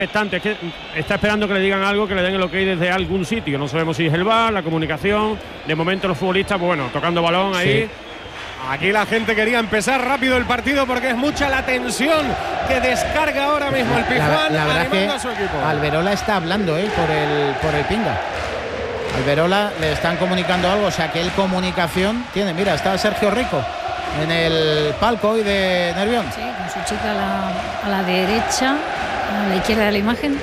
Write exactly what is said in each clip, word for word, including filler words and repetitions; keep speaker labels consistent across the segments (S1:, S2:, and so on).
S1: expectante, es que está esperando que le digan algo, que le den el ok desde algún sitio. No sabemos si es el V A R, la comunicación. De momento los futbolistas, pues bueno, tocando balón ahí.
S2: Sí. Aquí la gente quería empezar rápido el partido porque es mucha la tensión que descarga ahora mismo el Pizjuán,
S3: la, la verdad
S2: animando
S3: que
S2: a su equipo.
S3: Alberola está hablando eh, por el por el pinga. Alberola le están comunicando algo, o sea que él comunicación tiene. Mira, está Sergio Rico en el palco hoy de Nervión.
S4: Sí, con su chica a la, a la derecha, a la izquierda de la imagen.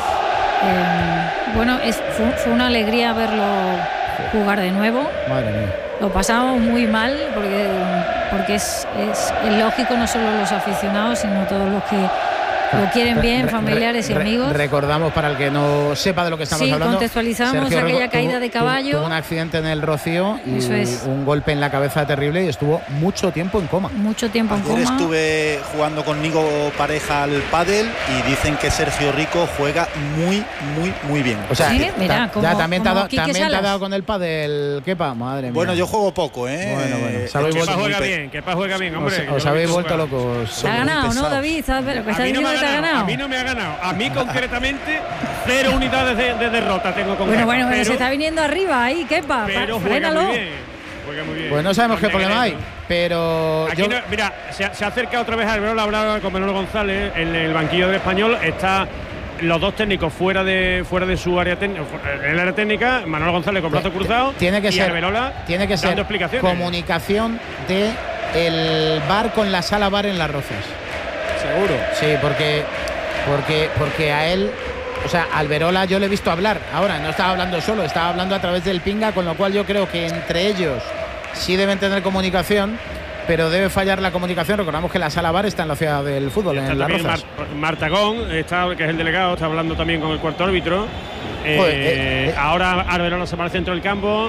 S4: Eh, bueno, es, fue, fue una alegría verlo jugar de nuevo.
S3: Madre mía.
S4: Lo pasamos muy mal porque, porque es, es, es lógico, no solo los aficionados, sino todos los que lo quieren bien, familiares y amigos.
S3: Recordamos, para el que no sepa de lo que estamos
S4: sí,
S3: hablando,
S4: contextualizamos
S3: Sergio
S4: aquella
S3: tuvo,
S4: caída de caballo.
S3: Tuvo, tuvo un accidente en el Rocío y
S4: es.
S3: un golpe en la cabeza terrible y estuvo mucho tiempo en coma.
S4: Mucho tiempo en
S5: Ayer
S4: coma.
S5: estuve jugando conmigo pareja al pádel y dicen que Sergio Rico juega muy, muy, muy bien.
S3: O sea,
S4: sí, mira,
S3: ta,
S4: como,
S3: ya también, te ha, también te ha dado con el pádel, Kepa, madre mía.
S5: Bueno, yo juego poco, ¿eh?
S3: Bueno, bueno.
S1: Kepa juega bien, Kepa juega bien, hombre.
S3: Os, os habéis vuelto locos.
S4: Te ha ganado, ¿no, David? ¿Sabes lo que está diciendo que te ha ganado?
S1: A mí no me ha ganado. A mí concretamente cero unidades de, de derrota tengo con
S4: Bueno,
S1: Kepa,
S4: bueno, pero
S1: pero,
S4: se está viniendo arriba ahí, Kepa.
S1: Pero juega
S4: Frénalo.
S1: muy bien. Juega muy bien.
S3: Pues no sabemos qué problema hay, pero
S1: Aquí
S3: yo...
S1: no, mira, se, se acerca otra vez Alberola, hablaba con Manolo González en el banquillo del Español. Está los dos técnicos fuera de fuera de su área técnica, en el área técnica. Manolo González con brazos cruzados.
S3: Tiene que
S1: y
S3: ser,
S1: Alberola
S3: tiene que ser comunicación de el V A R con la sala V A R en Las Rozas.
S2: Seguro.
S3: Sí, porque porque porque a él, o sea, Alberola yo le he visto hablar. Ahora no estaba hablando solo, estaba hablando a través del pinga, con lo cual yo creo que entre ellos sí deben tener comunicación, pero debe fallar la comunicación. Recordamos que la sala V A R está en la ciudad del fútbol,
S1: está
S3: en Las Rozas.
S1: Mar, Martagón, está, que es el delegado, está hablando también con el cuarto árbitro. Eh,
S3: Joder, eh, eh.
S1: Ahora Alberola se para al centro del campo.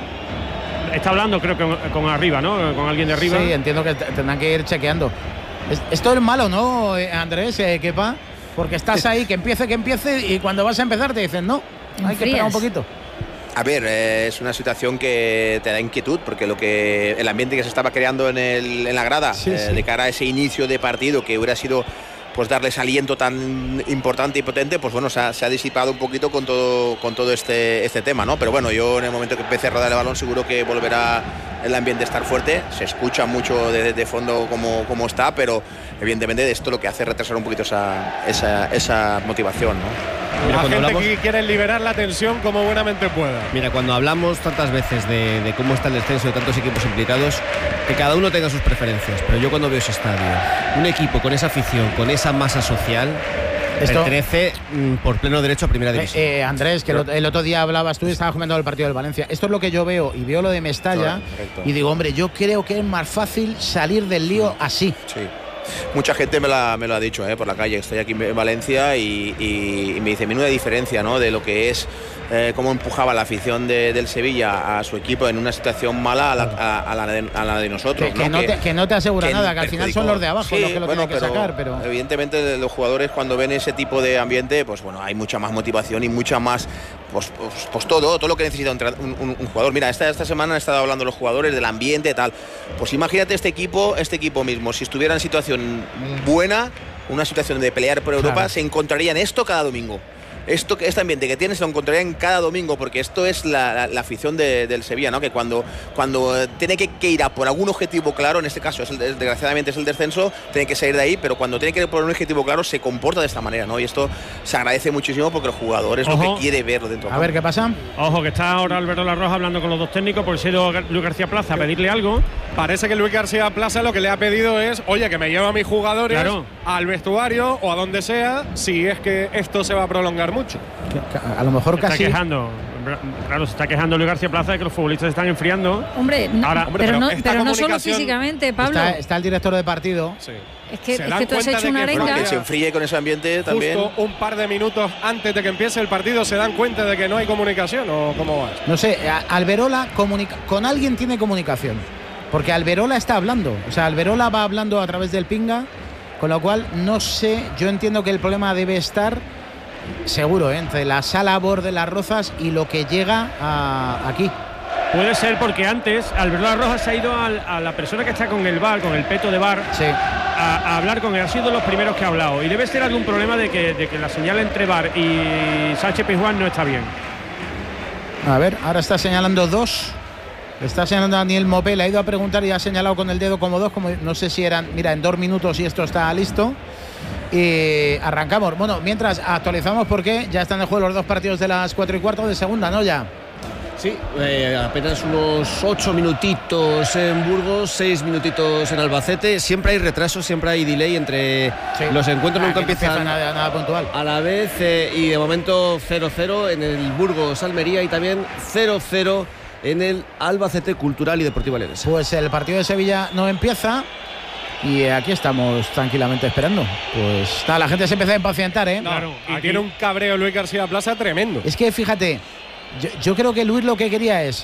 S1: Está hablando, creo que con, con arriba, ¿no? Con alguien de arriba.
S3: Sí, entiendo que tendrán que ir chequeando. Esto es malo, ¿no, Andrés, eh, Kepa? Porque estás ahí, que empiece, que empiece, y cuando vas a empezar te dicen, no, hay que esperar un poquito.
S6: A ver, eh, es una situación que te da inquietud, porque lo que el ambiente que se estaba creando en, el, en la grada,
S3: sí,
S6: eh,
S3: sí.
S6: de cara a ese inicio de partido que hubiera sido, pues darles aliento tan importante y potente, pues bueno, se ha, se ha disipado un poquito con todo con todo este, este tema, ¿no? Pero bueno, yo en el momento que empecé a rodar el balón seguro que volverá el ambiente a estar fuerte. Se escucha mucho de, de fondo como, como está, pero evidentemente esto lo que hace es retrasar un poquito esa, esa, esa motivación, ¿no?
S2: Mira, la gente hablamos, que quiere liberar la tensión como buenamente pueda.
S7: Mira, cuando hablamos tantas veces de, de cómo está el descenso de tantos equipos implicados, que cada uno tenga sus preferencias, pero yo cuando veo ese estadio, un equipo con esa afición, con esa masa social, esto pertenece mm, por pleno derecho a primera división.
S3: Eh, eh, Andrés, que pero, el otro día hablabas tú y estabas comentando el partido del Valencia. Esto es lo que yo veo, y veo lo de Mestalla, no, y digo, hombre, yo creo que es más fácil salir del lío así.
S6: Sí. Mucha gente me, la, me lo ha dicho eh, por la calle. Estoy aquí en Valencia y, y, y me dice, menuda diferencia, ¿no?, de lo que es eh, cómo empujaba la afición de, del Sevilla a su equipo en una situación mala a la, a, a la, de, a la de nosotros.
S3: Que, ¿no? Que, no te, que no te asegura que nada, que al final son los de abajo sí, los que lo bueno, tienen que sacar. Pero
S6: evidentemente los jugadores cuando ven ese tipo de ambiente, pues bueno, hay mucha más motivación y mucha más, pues, pues, pues todo, todo lo que necesita un, un, un jugador. Mira, esta, esta semana han estado hablando los jugadores del ambiente y tal. Pues imagínate este equipo, este equipo mismo, si estuviera en situación buena, una situación de pelear por Europa, claro, se encontrarían esto cada domingo. Esto, este ambiente que tiene se lo encontrarían cada domingo, porque esto es la, la, la afición de, del Sevilla, ¿no? Que cuando, cuando tiene que, que ir a por algún objetivo claro, en este caso es el, desgraciadamente es el descenso, tiene que salir de ahí, pero cuando tiene que ir por un objetivo claro se comporta de esta manera, ¿no? Y esto se agradece muchísimo porque el jugador es Ojo. lo que quiere ver dentro.
S3: A ver qué pasa.
S1: Ojo, que está ahora Alberola Roja hablando con los dos técnicos, por si ha ido Luis García Plaza a pedirle algo.
S2: Parece que Luis García Plaza lo que le ha pedido es, oye, que me lleve a mis jugadores
S1: claro.
S2: al vestuario o a donde sea, si es que esto se va a prolongar mucho.
S3: A lo mejor
S1: se
S3: casi.
S1: Está quejando. Claro, se está quejando Luis García Plaza de que los futbolistas se están enfriando.
S4: Hombre, no,
S1: Ahora,
S4: hombre, pero, pero, no, pero no solo físicamente, Pablo.
S3: Está, está el director de partido.
S2: Sí.
S4: Es que, es que tú has hecho una arenga.
S6: Que se enfríe con ese ambiente también.
S2: Justo un par de minutos antes de que empiece el partido se dan cuenta de que no hay comunicación, ¿o cómo vas?
S3: No sé, Alberola comunica, con alguien tiene comunicación. Porque Alberola está hablando. O sea, Alberola va hablando a través del pinga. Con lo cual, no sé, yo entiendo que el problema debe estar, seguro, ¿eh?, entre la sala V A R de Las Rozas y lo que llega a, aquí.
S1: Puede ser porque antes Alberola Roja se ha ido al, a la persona que está con el V A R, con el peto de V A R,
S3: sí.
S1: a, a hablar con él, ha sido de los primeros que ha hablado y debe ser algún problema de que, de que la señal entre V A R y Sánchez Pizjuán no está bien.
S3: A ver, ahora está señalando dos. Está señalando Daniel Mopé, le ha ido a preguntar y ha señalado con el dedo como dos, como no sé si eran, mira, en dos minutos y esto está listo. Y arrancamos. Bueno, mientras actualizamos porque ya están en juego los dos partidos de las cuatro y cuarto de segunda, ¿no? Ya.
S7: Sí, eh, apenas unos ocho minutitos en Burgos, seis minutitos en Albacete. Siempre hay retraso, siempre hay delay entre sí. los encuentros, ah, nunca empiezan
S3: empieza nada, nada puntual.
S7: A la vez eh, y de momento cero cero en el Burgos Almería y también cero cero en el Albacete Cultural y Deportivo Leonesa.
S3: Pues el partido de Sevilla no empieza y aquí estamos tranquilamente esperando. Pues nada, la gente se empieza a impacientar, ¿eh?
S2: Claro, aquí tiene un cabreo Luis García Plaza tremendo.
S3: Es que fíjate, yo, yo creo que Luis lo que quería es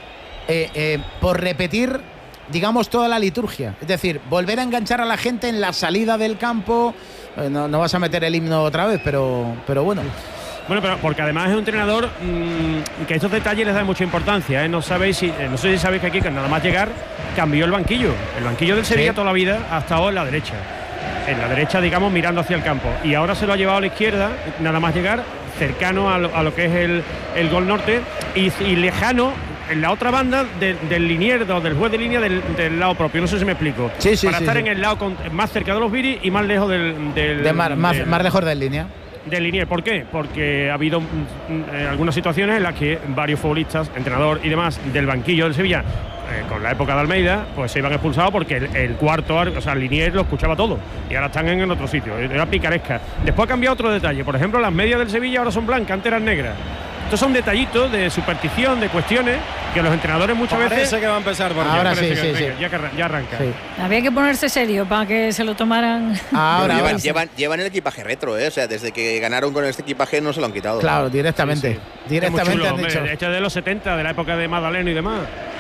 S3: eh, eh, por repetir, digamos, toda la liturgia. Es decir, volver a enganchar a la gente en la salida del campo. Eh, no, no vas a meter el himno otra vez, pero, pero bueno.
S1: Bueno, pero porque además es un entrenador mmm, que estos detalles les dan mucha importancia, ¿eh? No sabéis si, eh, no sé si sabéis que aquí, que nada más llegar, cambió el banquillo. El banquillo del Sevilla sí. toda la vida ha estado en la derecha. En la derecha, digamos, mirando hacia el campo. Y ahora se lo ha llevado a la izquierda, nada más llegar, cercano a lo, a lo que es el, el gol norte y, y lejano en la otra banda de, del linier o del juez de línea del, del lado propio. No sé si me explico.
S3: Sí, sí,
S1: Para
S3: sí,
S1: estar
S3: sí.
S1: en el lado con, más cerca de los Viris y más lejos del... del,
S3: de mar, más,
S1: del
S3: más lejos del línea.
S1: Del linier. ¿Por qué? Porque ha habido eh, algunas situaciones en las que varios futbolistas, entrenador y demás del banquillo del Sevilla, eh, con la época de Almeida, pues se iban expulsados porque el, el cuarto, o sea, el linier lo escuchaba todo y ahora están en, en otro sitio. Era picaresca. Después ha cambiado otro detalle. Por ejemplo, las medias del Sevilla ahora son blancas, antes eran negras. Estos son detallitos de superstición, de cuestiones que los entrenadores muchas
S2: Parece
S1: veces...
S2: que va a empezar por
S3: ahora
S2: sí,
S3: sí, sí, sí.
S1: Ya, ya arranca.
S3: Sí.
S4: Había que ponerse serio para que se lo tomaran.
S3: Ahora,
S6: llevan,
S3: ahora.
S6: llevan, llevan el equipaje retro, ¿eh? O sea, desde que ganaron con este equipaje no se lo han quitado.
S3: Claro, directamente.
S1: Sí, sí.
S3: Directamente
S1: chulo,
S3: han
S1: hombre,
S3: dicho.
S1: hecho de los setenta, de la época de Madaleno y demás.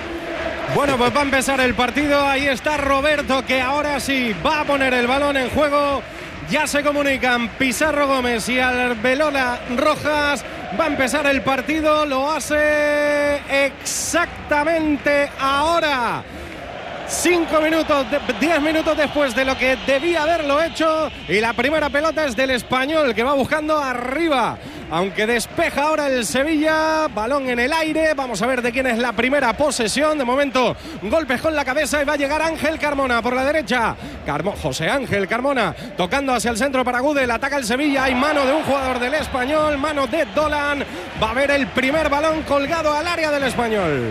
S2: Bueno, pues va a empezar el partido. Ahí está Roberto, que ahora sí va a poner el balón en juego. Ya se comunican Pizarro Gómez y Arbelola Rojas. Va a empezar el partido. Lo hace exactamente ahora. Cinco minutos, diez minutos después de lo que debía haberlo hecho. Y la primera pelota es del Español, que va buscando arriba. Aunque despeja ahora el Sevilla. Balón en el aire. Vamos a ver de quién es la primera posesión. De momento, golpes con la cabeza y va a llegar Ángel Carmona por la derecha. Carmo, José Ángel Carmona tocando hacia el centro para Gudel. Ataca el Sevilla. Hay mano de un jugador del Español. Mano de Dolan. Va a haber el primer balón colgado al área del Español.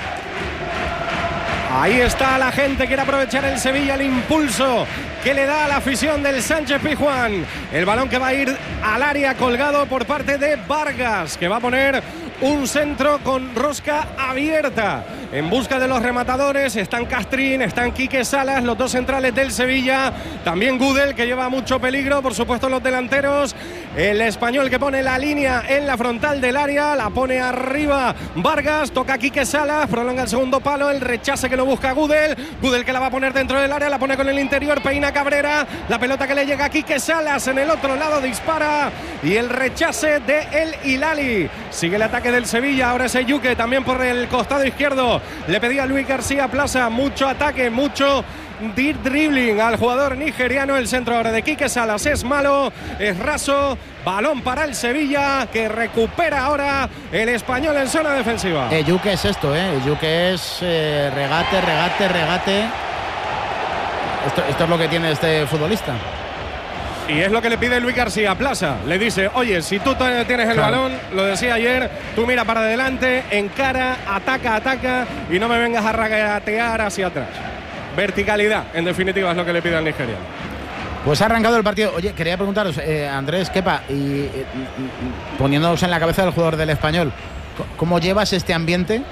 S2: Ahí está la gente, quiere aprovechar el Sevilla, el impulso que le da a la afición del Sánchez Pizjuán. El balón que va a ir al área colgado por parte de Vargas, que va a poner un centro con rosca abierta. En busca de los rematadores están Castrín, están Quique Salas, los dos centrales del Sevilla. También Gudel, que lleva mucho peligro, por supuesto los delanteros. El Español que pone la línea en la frontal del área, la pone arriba Vargas, toca Quique Salas, prolonga el segundo palo, el rechace que lo busca Gudel. Gudel que la va a poner dentro del área, la pone con el interior, peina Cabrera, la pelota que le llega a Quique Salas en el otro lado, dispara y el rechace de El Hilali. Sigue el ataque del Sevilla, ahora es Eyuke también por el costado izquierdo. Le pedía a Luis García Plaza mucho ataque, mucho dribbling al jugador nigeriano. El centro ahora de Quique Salas es malo, es raso. Balón para el Sevilla, que recupera ahora el Español en zona defensiva.
S3: Eyuke es esto, ¿eh? Eyuke es eh, regate, regate, regate. Esto, esto es lo que tiene este futbolista.
S2: Y es lo que le pide Luis García Plaza. Le dice, oye, si tú tienes el claro. balón, lo decía ayer, tú mira para adelante, encara, ataca, ataca y no me vengas a regatear hacia atrás. Verticalidad, en definitiva, es lo que le pide al nigeriano.
S3: Pues ha arrancado el partido. Oye, quería preguntaros, eh, Andrés Kepa, y eh, poniéndonos en la cabeza del jugador del Español, ¿cómo llevas este ambiente?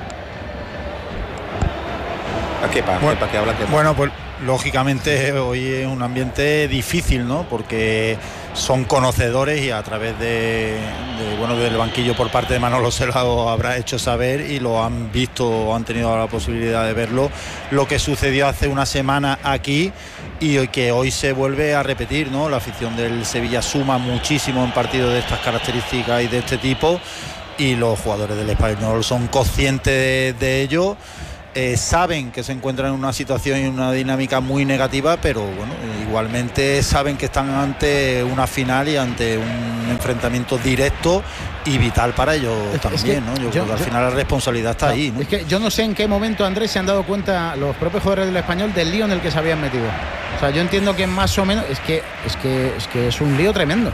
S6: ¿A Kepa?
S5: Bueno,
S6: Kepa, que habla Kepa.
S5: Bueno, pues lógicamente hoy es un ambiente difícil, ¿no? Porque son conocedores y a través de, de bueno del banquillo por parte de Manolo se lo habrá hecho saber y lo han visto o han tenido la posibilidad de verlo, lo que sucedió hace una semana aquí y que hoy se vuelve a repetir, ¿no? La afición del Sevilla suma muchísimo en partidos de estas características y de este tipo y los jugadores del Español son conscientes de, de ello. Eh, saben que se encuentran en una situación y una dinámica muy negativa, pero bueno, igualmente saben que están ante una final y ante un enfrentamiento directo y vital para ellos es, también, es que ¿no? Yo, yo creo que al yo, final la responsabilidad está no, ahí, ¿no?
S3: Es que yo no sé en qué momento, Andrés, se han dado cuenta los propios jugadores del Español del lío en el que se habían metido. O sea, yo entiendo que más o menos es que es que es que es un lío tremendo.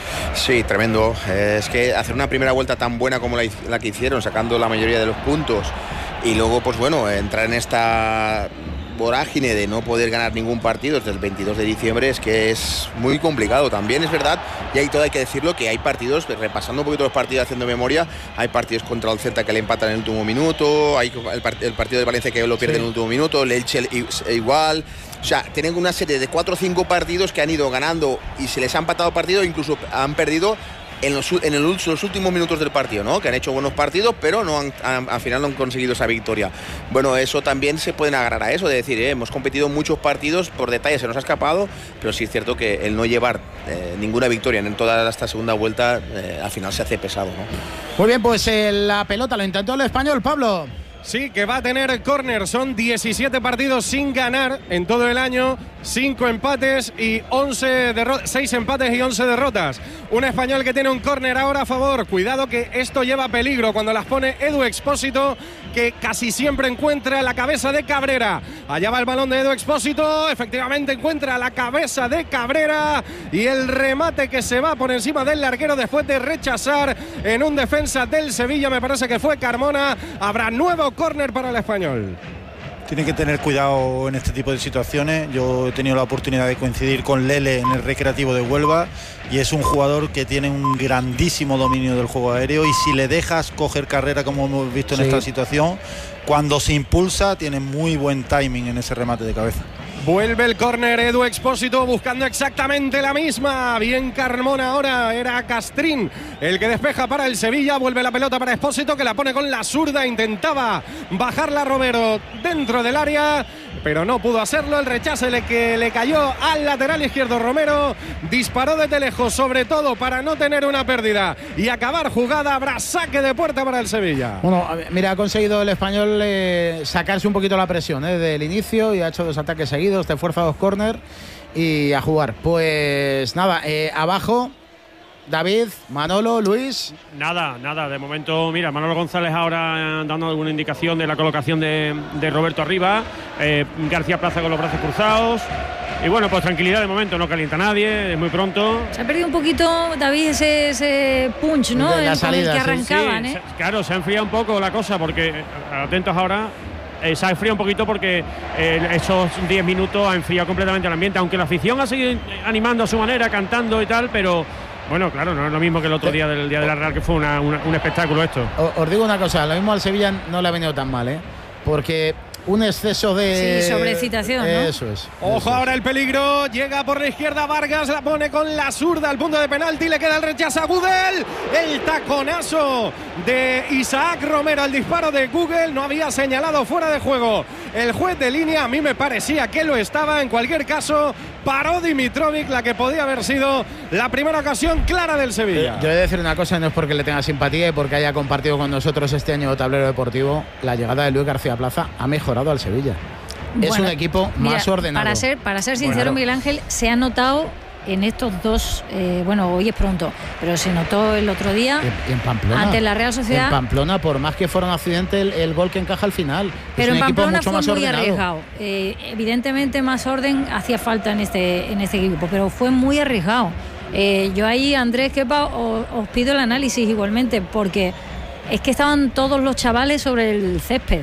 S6: Sí, tremendo. Eh, es que hacer una primera vuelta tan buena como la, la que hicieron, sacando la mayoría de los puntos, y luego, pues bueno, entrar en esta vorágine de no poder ganar ningún partido desde el veintidós de diciembre es que es muy complicado. También es verdad, y ahí todo hay que decirlo, que hay partidos, repasando un poquito los partidos, haciendo memoria, hay partidos contra el Celta que le empatan en el último minuto, hay el, part el partido de Valencia que lo pierde sí. en el último minuto, el Elche igual. O sea, tienen una serie de cuatro o cinco partidos que han ido ganando y se les ha empatado partido, incluso han perdido en los, en el, los últimos minutos del partido, ¿no? Que han hecho buenos partidos, pero no han, han, al final no han conseguido esa victoria. Bueno, eso también se pueden agarrar a eso, de decir, eh, hemos competido muchos partidos, por detalle se nos ha escapado, pero sí es cierto que el no llevar eh, ninguna victoria en toda esta segunda vuelta, eh, al final se hace pesado, ¿no?
S3: Muy bien, pues eh, la pelota lo intentó el Español, Pablo.
S2: Sí, que va a tener córner. Son diecisiete partidos sin ganar en todo el año, cinco empates y once derrotas, seis empates y once derrotas. Un Español que tiene un córner ahora a favor. Cuidado que esto lleva peligro cuando las pone Edu Expósito, que casi siempre encuentra la cabeza de Cabrera. Allá va el balón de Edu Expósito, efectivamente encuentra la cabeza de Cabrera y el remate que se va por encima del larguero después de rechazar en un defensa del Sevilla, me parece que fue Carmona. Habrá nuevo córner para el Español.
S5: Tiene que tener cuidado en este tipo de situaciones. Yo he tenido la oportunidad de coincidir con Lele en el Recreativo de Huelva y es un jugador que tiene un grandísimo dominio del juego aéreo, y si le dejas coger carrera, como hemos visto en sí. esta situación, cuando se impulsa tiene muy buen timing en ese remate de cabeza.
S2: Vuelve el córner, Edu Expósito buscando exactamente la misma. Bien Carmona ahora, era Castrín el que despeja para el Sevilla. Vuelve la pelota para Expósito, que la pone con la zurda. Intentaba bajarla Romero dentro del área, pero no pudo hacerlo. El rechace le, que le cayó al lateral izquierdo. Romero disparó desde lejos, sobre todo para no tener una pérdida y acabar jugada. Habrá saque de puerta para el Sevilla.
S3: Bueno, mira, ha conseguido el Español eh, sacarse un poquito la presión eh, del inicio, y ha hecho dos ataques seguidos, de fuerza, dos córner y a jugar. Pues nada, eh, abajo David, Manolo, Luis.
S1: Nada, nada, de momento, mira, Manolo González ahora dando alguna indicación de la colocación de, de Roberto arriba, eh, García Plaza con los brazos cruzados. Y bueno, pues tranquilidad de momento, no calienta nadie, es muy pronto.
S4: Se ha perdido un poquito, David, ese, ese punch, ¿no?
S3: De la
S4: el,
S3: salida,
S4: el que
S3: sí,
S4: arrancaban,
S1: sí,
S4: ¿eh?
S1: Se, claro, se ha enfriado un poco la cosa, porque, atentos ahora, eh, se ha enfriado un poquito porque eh, esos diez minutos ha enfriado completamente el ambiente, aunque la afición ha seguido animando a su manera, cantando y tal, pero... Bueno, claro, no es lo mismo que el otro día del día de la Real, que fue una, una, un espectáculo esto.
S3: Os, os digo una cosa, lo mismo al Sevilla no le ha venido tan mal, ¿eh? Porque un exceso de...
S4: Sí, sobreexcitación, ¿no?
S3: Eso es.
S2: Ojo,
S3: eso
S2: ahora
S3: es.
S2: el peligro, llega por la izquierda Vargas, la pone con la zurda al punto de penalti, le queda el rechazo a Gudel, el taconazo de Isaac Romero, el disparo de Google, no había señalado fuera de juego el juez de línea, a mí me parecía que lo estaba. En cualquier caso, paró Dimitrovic la que podía haber sido la primera ocasión clara del Sevilla.
S3: Eh, yo he de decir una cosa, no es porque le tenga simpatía y porque haya compartido con nosotros este año tablero deportivo, la llegada de Luis García Plaza ha mejorado al Sevilla. Bueno, es un equipo
S4: mira,
S3: más ordenado.
S4: Para ser, para ser sincero,
S3: bueno,
S4: Miguel Ángel, se ha notado en estos dos, eh, bueno, hoy es pronto, pero se notó el otro día
S3: en, en Pamplona,
S4: ante la Real Sociedad.
S3: En Pamplona, por más que fuera un accidente, el, el gol que encaja al final.
S4: Pero
S3: es
S4: en
S3: un
S4: Pamplona
S3: mucho
S4: fue
S3: más
S4: muy
S3: ordenado.
S4: arriesgado. Eh, evidentemente más orden hacía falta en este, en este equipo, pero fue muy arriesgado. Eh, yo ahí, Andrés, Kepa, os, os pido el análisis igualmente, porque es que estaban todos los chavales sobre el césped.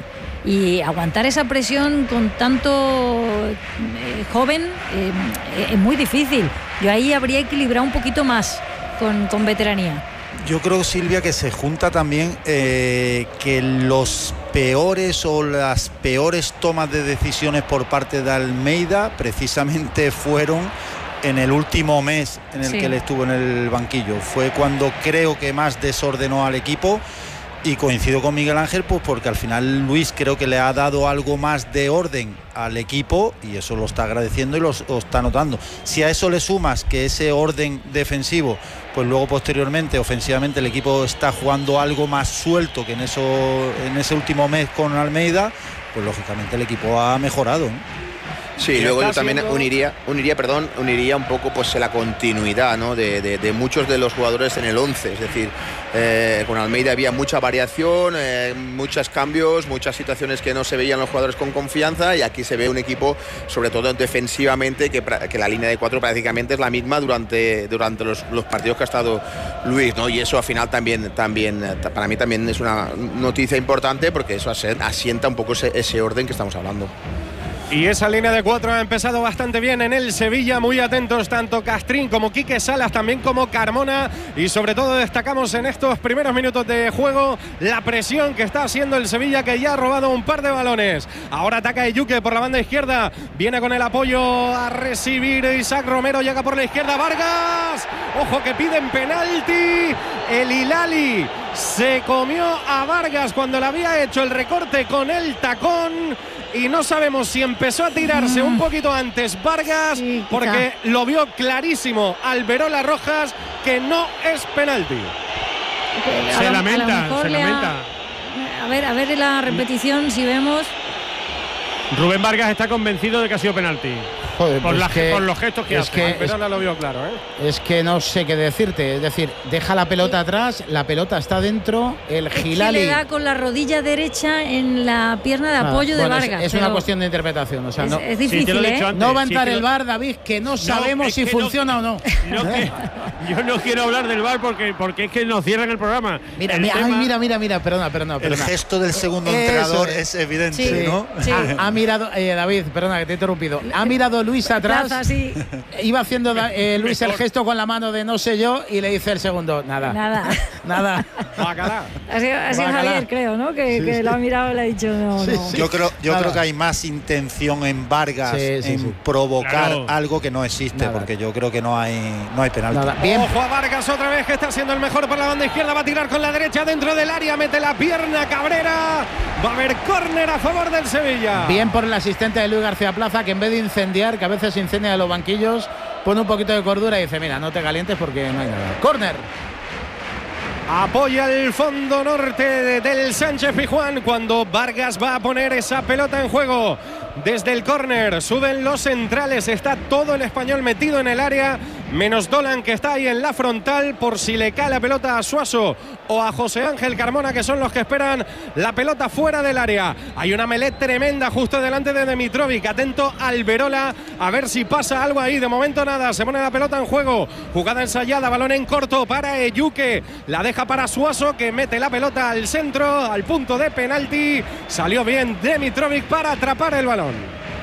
S4: Y aguantar esa presión con tanto eh, joven eh, es muy difícil. Yo ahí habría equilibrado un poquito más con, con veteranía.
S5: Yo creo, Silvia, que se junta también eh, que los peores o las peores tomas de decisiones por parte de Almeida precisamente fueron en el último mes en el sí. que él estuvo en el banquillo. Fue cuando creo que más desordenó al equipo. Y coincido con Miguel Ángel, pues porque al final Luis creo que le ha dado algo más de orden al equipo y eso lo está agradeciendo y lo, lo está notando. Si a eso le sumas que ese orden defensivo, pues luego posteriormente ofensivamente el equipo está jugando algo más suelto que en eso en ese último mes con Almeida, pues lógicamente el equipo ha mejorado, ¿no?
S6: Sí, y luego yo también siendo... uniría, uniría, perdón, uniría un poco pues la continuidad, ¿no? de, de, de muchos de los jugadores en el once, es decir, eh, con Almeida había mucha variación, eh, muchos cambios, muchas situaciones que no se veían los jugadores con confianza, y aquí se ve un equipo, sobre todo defensivamente, que, que la línea de cuatro prácticamente es la misma durante, durante los, los partidos que ha estado Luis, ¿no? Y eso al final también, también para mí también es una noticia importante, porque eso asienta un poco ese, ese orden que estamos hablando.
S2: Y esa línea de cuatro ha empezado bastante bien en el Sevilla, muy atentos tanto Castrín como Quique Salas, también como Carmona, y sobre todo destacamos en estos primeros minutos de juego la presión que está haciendo el Sevilla, que ya ha robado un par de balones. Ahora ataca Ejuke por la banda izquierda, viene con el apoyo a recibir Isaac Romero, llega por la izquierda Vargas, ojo que piden penalti, el Hilali se comió a Vargas cuando le había hecho el recorte con el tacón, y no sabemos si empezó a tirarse un poquito antes Vargas, sí, porque lo vio clarísimo Alberola Rojas que no es penalti.
S1: Se a lamenta, a se lamenta.
S4: A, a ver, a ver la repetición si vemos.
S1: Rubén Vargas está convencido de que ha sido penalti.
S3: Joder,
S1: por,
S3: pues
S1: la,
S3: que,
S1: por los gestos que
S3: es
S1: hace.
S3: Que,
S2: Alberola lo vio claro, ¿eh?
S3: Es que no sé qué decirte. Es decir, deja la pelota atrás, la pelota está dentro, el
S4: es
S3: Hilali.
S4: Que le da con la rodilla derecha en la pierna de apoyo
S3: ah, bueno,
S4: de Vargas.
S3: Es, es una cuestión de interpretación. O sea,
S4: es,
S3: no,
S4: es difícil, sí,
S3: ¿eh?
S4: Antes,
S3: no va a entrar
S1: sí
S3: el
S1: lo...
S3: V A R, David, que no sabemos no, si funciona
S1: no,
S3: o no.
S1: no que, yo no quiero hablar del V A R porque, porque es que nos cierran el programa.
S3: Mira,
S1: el
S3: mira,
S1: tema...
S3: ay, mira, mira, mira, perdona, perdona.
S5: El
S3: perdona.
S5: gesto del segundo entrenador es, es evidente,
S4: sí,
S5: ¿no?
S4: Sí.
S3: Ha, ha mirado, eh, David, perdona que te he interrumpido. Ha mirado Luis atrás.
S4: Plaza, sí.
S3: Iba haciendo eh, Luis el gesto con la mano de no sé yo y le dice el segundo, nada.
S4: Nada.
S3: Nada.
S2: Bacalá.
S4: Ha sido, ha sido Javier, creo, ¿no? Que, sí, que sí. lo ha mirado y le ha dicho no.
S3: Sí,
S4: no.
S3: sí.
S5: Yo creo, yo creo que hay más intención en Vargas
S3: sí, sí,
S5: en
S3: sí.
S5: provocar
S1: claro.
S5: algo que no existe,
S3: Nada.
S5: porque yo creo que no hay, no hay penalti.
S3: Nada. Bien.
S2: Ojo a Vargas otra vez, que está siendo el mejor por la banda izquierda, va a tirar con la derecha dentro del área, mete la pierna Cabrera, va a haber córner a favor del Sevilla.
S3: Bien por el asistente de Luis García Plaza, que en vez de incendiar, que a veces incendia los banquillos, pone un poquito de cordura y dice, mira, no te calientes porque no hay nada. Córner.
S2: Apoya el fondo norte del Sánchez Pizjuán cuando Vargas va a poner esa pelota en juego. Desde el córner suben los centrales, está todo el Español metido en el área, menos Dolan, que está ahí en la frontal por si le cae la pelota a Suaso o a José Ángel Carmona, que son los que esperan la pelota fuera del área. Hay una melee tremenda justo delante de Dimitrovic, atento Alberola a ver si pasa algo ahí. De momento nada, se pone la pelota en juego, jugada ensayada, balón en corto para Ejuke, la deja para Suaso, que mete la pelota al centro, al punto de penalti. Salió bien Dimitrovic para atrapar el balón.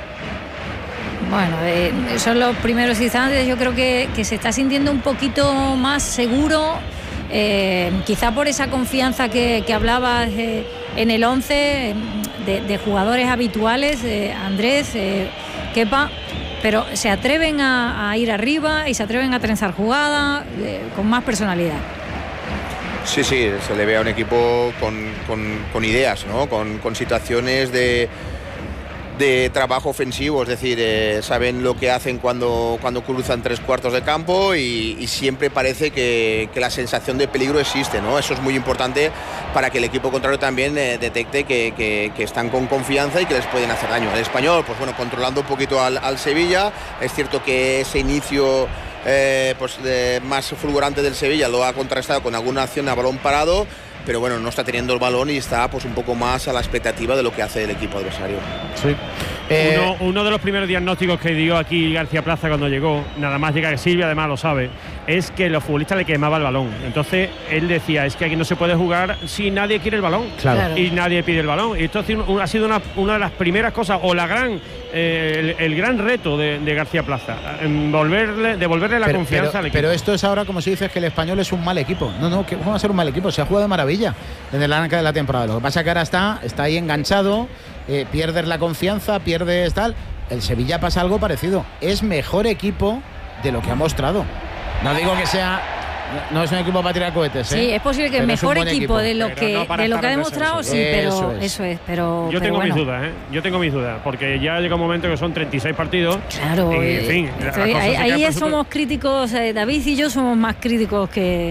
S4: Bueno, eh, son los primeros instantes. Yo creo que, que se está sintiendo un poquito más seguro, eh, quizá por esa confianza que, que hablabas eh, en el once de, de jugadores habituales, eh, Andrés, eh, Kepa, pero se atreven a, a ir arriba y se atreven a trenzar jugada eh, con más personalidad.
S6: Sí, sí, se le ve a un equipo con, con, con ideas, ¿no? Con, con situaciones de, de trabajo ofensivo, es decir, eh, saben lo que hacen cuando, cuando cruzan tres cuartos de campo y, y siempre parece que, que la sensación de peligro existe, ¿no? Eso es muy importante para que el equipo contrario también eh, detecte que, que, que están con confianza y que les pueden hacer daño. El Español, pues bueno, controlando un poquito al, al Sevilla. Es cierto que ese inicio Eh, pues de, más fulgurante del Sevilla lo ha contrastado con alguna acción a balón parado, pero bueno, no está teniendo el balón y está pues un poco más a la expectativa de lo que hace el equipo adversario.
S3: Sí. Eh,
S1: uno, uno de los primeros diagnósticos que dio aquí García Plaza cuando llegó, nada más llega que Silvia además lo sabe, es que los futbolistas le quemaba el balón. Entonces él decía, es que aquí no se puede jugar si nadie quiere el balón.
S3: Claro.
S1: Y nadie pide el balón. Y esto ha sido una, una de las primeras cosas, o la gran eh, el, el gran reto de, de García Plaza, volverle, devolverle la
S3: pero,
S1: confianza
S3: pero,
S1: al equipo.
S3: Pero esto es ahora como si dices que el Español es un mal equipo. No, no, que ¿cómo va a ser un mal equipo? Se ha jugado de maravilla en el arranque de la temporada. Lo que pasa es que ahora está, está ahí enganchado, eh, pierdes la confianza, pierdes tal. El Sevilla pasa algo parecido. Es mejor equipo de lo que ha mostrado. No digo que sea, no es un equipo para tirar cohetes, ¿eh?
S4: Sí, es posible que
S3: pero
S4: es mejor
S3: es
S4: equipo, equipo de lo
S2: pero
S4: que
S2: no
S4: de lo que ha demostrado, sí, pero
S3: eso es.
S4: eso es, pero
S1: yo
S4: pero
S1: tengo
S4: bueno.
S1: mis dudas, ¿eh? Yo tengo mis dudas, porque ya llega un momento que son treinta y seis partidos.
S4: Claro,
S1: y,
S4: eh,
S1: en fin,
S4: estoy, ahí, ahí somos super... críticos, eh, David y yo somos más críticos que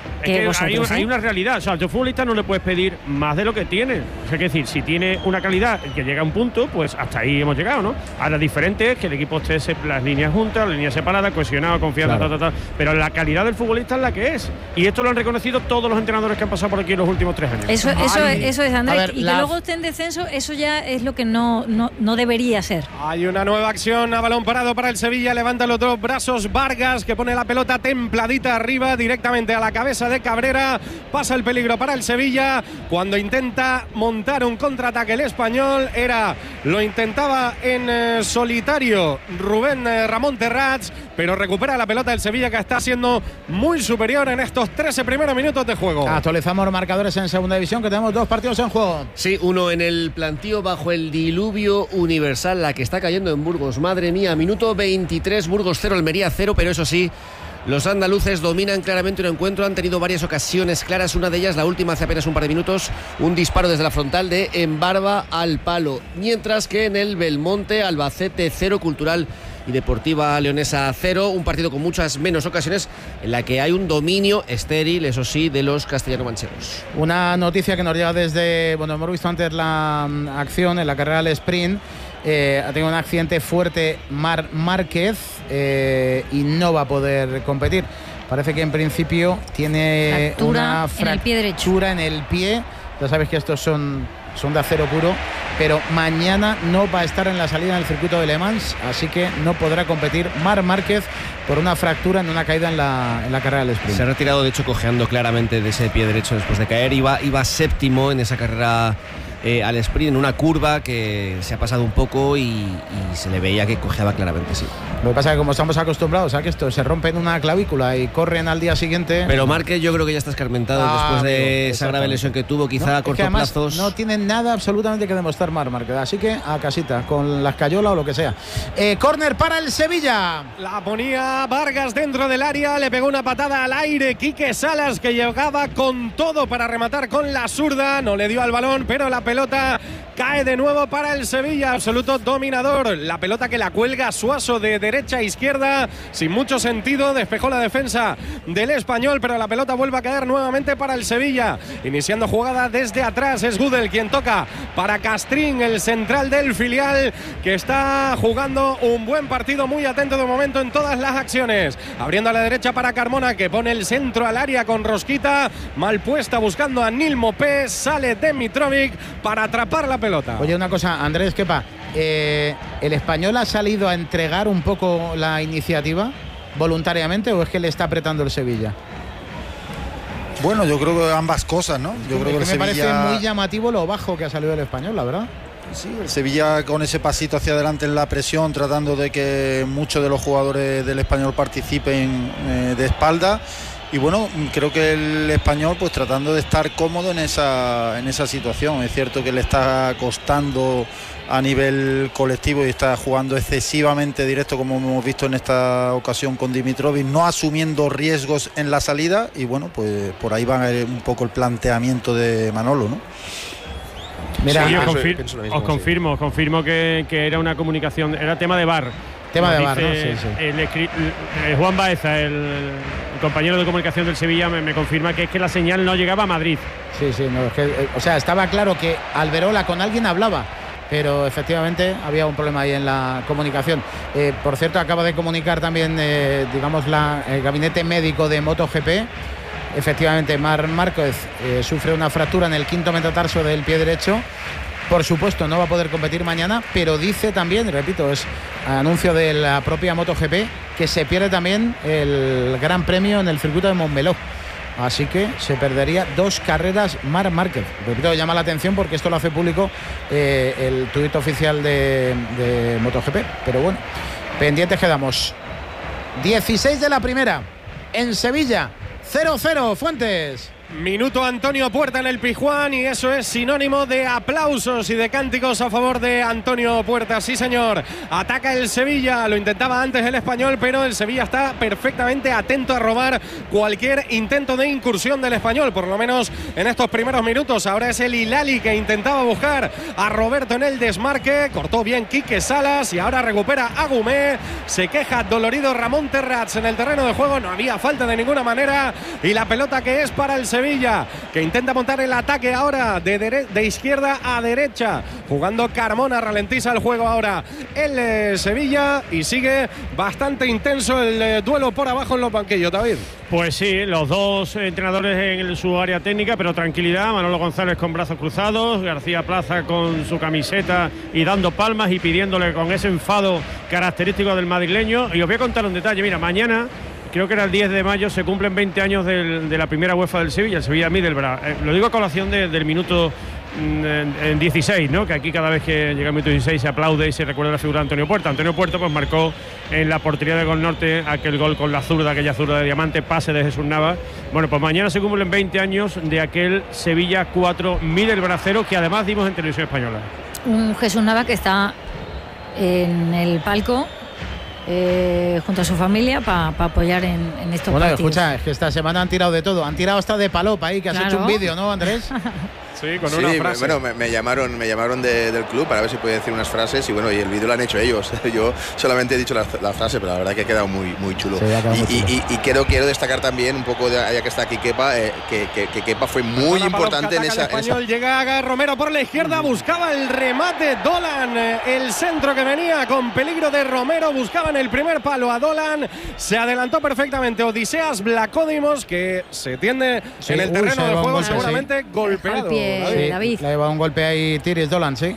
S1: Es que hay, hay una realidad, o sea, al futbolista no le puedes pedir más de lo que tiene. O sea, que decir, si tiene una calidad que llega a un punto, pues hasta ahí hemos llegado, ¿no? Ahora diferente es que el equipo esté las líneas juntas, las líneas separadas, cohesionado, confiado, claro. ta, ta, ta, pero la calidad del futbolista es la que es. Y esto lo han reconocido todos los entrenadores que han pasado por aquí en los últimos tres años.
S4: Eso, eso, es, eso es, Andrés.
S3: Ver,
S4: y
S3: la...
S4: que luego esté en descenso, eso ya es lo que no, no, no debería ser.
S2: Hay una nueva acción a balón parado para el Sevilla. Levanta los dos brazos Vargas, que pone la pelota templadita arriba, directamente a la cabeza de Cabrera. Pasa el peligro para el Sevilla. Cuando intenta montar un contraataque el Español, era lo intentaba en eh, solitario Rubén eh, Ramón Terrats, pero recupera la pelota del Sevilla, que está siendo muy superior en estos trece primeros minutos de juego.
S3: Actualizamos los marcadores en segunda división, que tenemos dos partidos en juego.
S7: Sí, uno en el plantío bajo el diluvio universal, la que está cayendo en Burgos. Madre mía, minuto veintitrés, Burgos cero, Almería cero, pero eso sí, los andaluces dominan claramente un encuentro, han tenido varias ocasiones claras, una de ellas la última hace apenas un par de minutos, un disparo desde la frontal de Embarba al palo, mientras que en el Belmonte, Albacete cero, Cultural y Deportiva Leonesa cero, un partido con muchas menos ocasiones en la que hay un dominio estéril, eso sí, de los castellano-manchegos.
S3: Una noticia que nos llega desde, bueno, hemos visto antes la um, acción en la carrera del sprint. Eh, ha tenido un accidente fuerte Mar Márquez eh, y no va a poder competir. Parece que en principio tiene
S4: fractura
S3: una
S4: fractura en el pie derecho.
S3: en el pie. Ya sabes que estos son, son de acero puro, pero mañana no va a estar en la salida del circuito de Le Mans, así que no podrá competir Mar Márquez por una fractura en una caída en la, en la carrera del sprint.
S7: Se ha retirado, de hecho, cojeando claramente de ese pie derecho después de caer. Iba, iba séptimo en esa carrera Eh, al sprint, en una curva que se ha pasado un poco y, y se le veía que cojeaba claramente, sí.
S3: Lo que pasa es que como estamos acostumbrados a que esto se rompe en una clavícula y corren al día siguiente.
S7: Pero Márquez yo creo que ya está escarmentado ah, después de amigo, esa grave lesión que tuvo, quizá no, a corto plazo.
S3: No tiene nada absolutamente que demostrar Mar Márquez, así que a casita, con la escayola o lo que sea. Eh, córner para el Sevilla.
S2: La ponía Vargas dentro del área, le pegó una patada al aire Quique Salas, que llegaba con todo para rematar con la zurda, no le dio al balón, pero la pelota cae de nuevo para el Sevilla, absoluto dominador. La pelota que la cuelga Suaso de derecha a izquierda, sin mucho sentido, despejó la defensa del Español, pero la pelota vuelve a caer nuevamente para el Sevilla. Iniciando jugada desde atrás, es Gudel quien toca para Castrín, el central del filial, que está jugando un buen partido, muy atento de momento en todas las acciones. Abriendo a la derecha para Carmona, que pone el centro al área con Rosquita, mal puesta buscando a Nil Mopé, sale Demitrovic para atrapar la pelota.
S3: Oye, una cosa, Andrés Kepa, eh, ¿el Español ha salido a entregar un poco la iniciativa voluntariamente o es que le está apretando el Sevilla?
S5: Bueno, yo creo que ambas cosas, ¿no? Yo
S3: es
S5: creo que,
S3: que
S5: el
S3: me
S5: Sevilla...
S3: parece muy llamativo lo bajo que ha salido el Español, la verdad.
S5: Sí, el Sevilla con ese pasito hacia adelante en la presión, tratando de que muchos de los jugadores del Español participen eh, de espalda. Y bueno, creo que el Español pues tratando de estar cómodo en esa, en esa situación. Es cierto que le está costando a nivel colectivo y está jugando excesivamente directo, como hemos visto en esta ocasión con Dimitrovic, no asumiendo riesgos en la salida. Y bueno, pues por ahí va un poco el planteamiento de Manolo, ¿no?
S1: Mira, sí, yo confir os confirmo, os confirmo que, que era una comunicación, era tema de V A R.
S3: Tema de V A R, ¿no? Sí, sí.
S1: El, el, el Juan Baeza, el, el compañero de comunicación del Sevilla, me, me confirma que es que la señal no llegaba a Madrid.
S3: Sí, sí, no, es que, o sea, estaba claro que Alberola con alguien hablaba, pero efectivamente había un problema ahí en la comunicación. Eh, por cierto, acaba de comunicar también, eh, digamos, la, el gabinete médico de MotoGP. Efectivamente, Mar Márquez eh, sufre una fractura en el quinto metatarso del pie derecho. Por supuesto, no va a poder competir mañana, pero dice también, repito, es anuncio de la propia MotoGP, que se pierde también el Gran Premio en el circuito de Montmeló. Así que se perdería dos carreras Mar Márquez. Repito, llama la atención porque esto lo hace público eh, el tuit oficial de, de MotoGP. Pero bueno, pendientes quedamos. dieciséis de la primera, en Sevilla, cero cero, Fuentes.
S2: Minuto Antonio Puerta en el Pizjuán y eso es sinónimo de aplausos y de cánticos a favor de Antonio Puerta. Sí, señor. Ataca el Sevilla. Lo intentaba antes el Español, pero el Sevilla está perfectamente atento a robar cualquier intento de incursión del Español, por lo menos en estos primeros minutos. Ahora es el Hilali que intentaba buscar a Roberto en el desmarque. Cortó bien Quique Salas y ahora recupera a Gumé. Se queja dolorido Ramón Terrats en el terreno de juego. No había falta de ninguna manera. Y la pelota que es para el Sevilla, Sevilla, que intenta montar el ataque ahora de, dere- de izquierda a derecha, jugando Carmona, ralentiza el juego ahora el eh, Sevilla y sigue bastante intenso el eh, duelo por abajo en los banquillos, David.
S1: Pues sí, los dos entrenadores en su área técnica, pero tranquilidad. Manolo González con brazos cruzados, García Plaza con su camiseta y dando palmas y pidiéndole con ese enfado característico del madrileño. Y os voy a contar un detalle, mira, mañana, creo que era el diez de mayo, se cumplen veinte años del, de la primera UEFA del Sevilla, el Sevilla Middlesbrough. Eh, lo digo a colación de, del minuto mm, en, en dieciséis, ¿no? Que aquí cada vez que llega el minuto dieciséis se aplaude y se recuerda la figura de Antonio Puerta. Antonio Puerta pues marcó en la portería de Gol Norte aquel gol con la zurda, aquella zurda de diamante, pase de Jesús Navas. Bueno, pues mañana se cumplen veinte años de aquel Sevilla cuatro, Middlesbrough cero, que además dimos en Televisión Española.
S4: Un Jesús Navas que está en el palco Eh, junto a su familia para pa apoyar en, en estos
S3: bueno,
S4: partidos.
S3: Escucha, es que esta semana han tirado de todo. Han tirado hasta de Palop ahí, que has
S4: claro.
S3: hecho un vídeo, ¿no, Andrés?
S2: Sí, con
S6: sí,
S2: una frase.
S6: Bueno, me, me llamaron, me llamaron de, del club para ver si podía decir unas frases y bueno, y el vídeo lo han hecho ellos. Yo solamente he dicho la, la frase, pero la verdad que ha quedado muy, muy chulo.
S3: Sí,
S6: y,
S3: muy chulo.
S6: Y, y, y quiero, quiero destacar también un poco, de, ya que está aquí Kepa, eh, que, que, que Kepa fue muy
S2: Ahora
S6: importante en esa,
S2: el español
S6: en esa...
S2: llega Romero por la izquierda, buscaba el remate Dolan, el centro que venía con peligro de Romero, buscaban el primer palo a Dolan, se adelantó perfectamente Odiseas Blacódimos, que se tiende
S3: Sí,
S2: en el
S3: uy,
S2: terreno
S3: se
S2: de
S3: lleva un
S2: juego,
S3: golpe,
S2: seguramente
S3: sí.
S2: golpeado.
S4: Al pie,
S2: David.
S3: Sí,
S4: David.
S3: le ha llevado un golpe ahí Tiris Dolan, sí.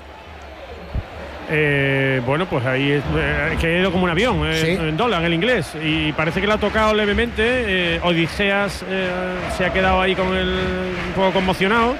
S1: Eh, bueno, pues ahí es, eh, que ha ido como un avión, eh,
S3: Sí.
S1: en Dolan, el inglés, y parece que le ha tocado levemente. eh, Odiseas eh, se ha quedado ahí con el, un poco conmocionado.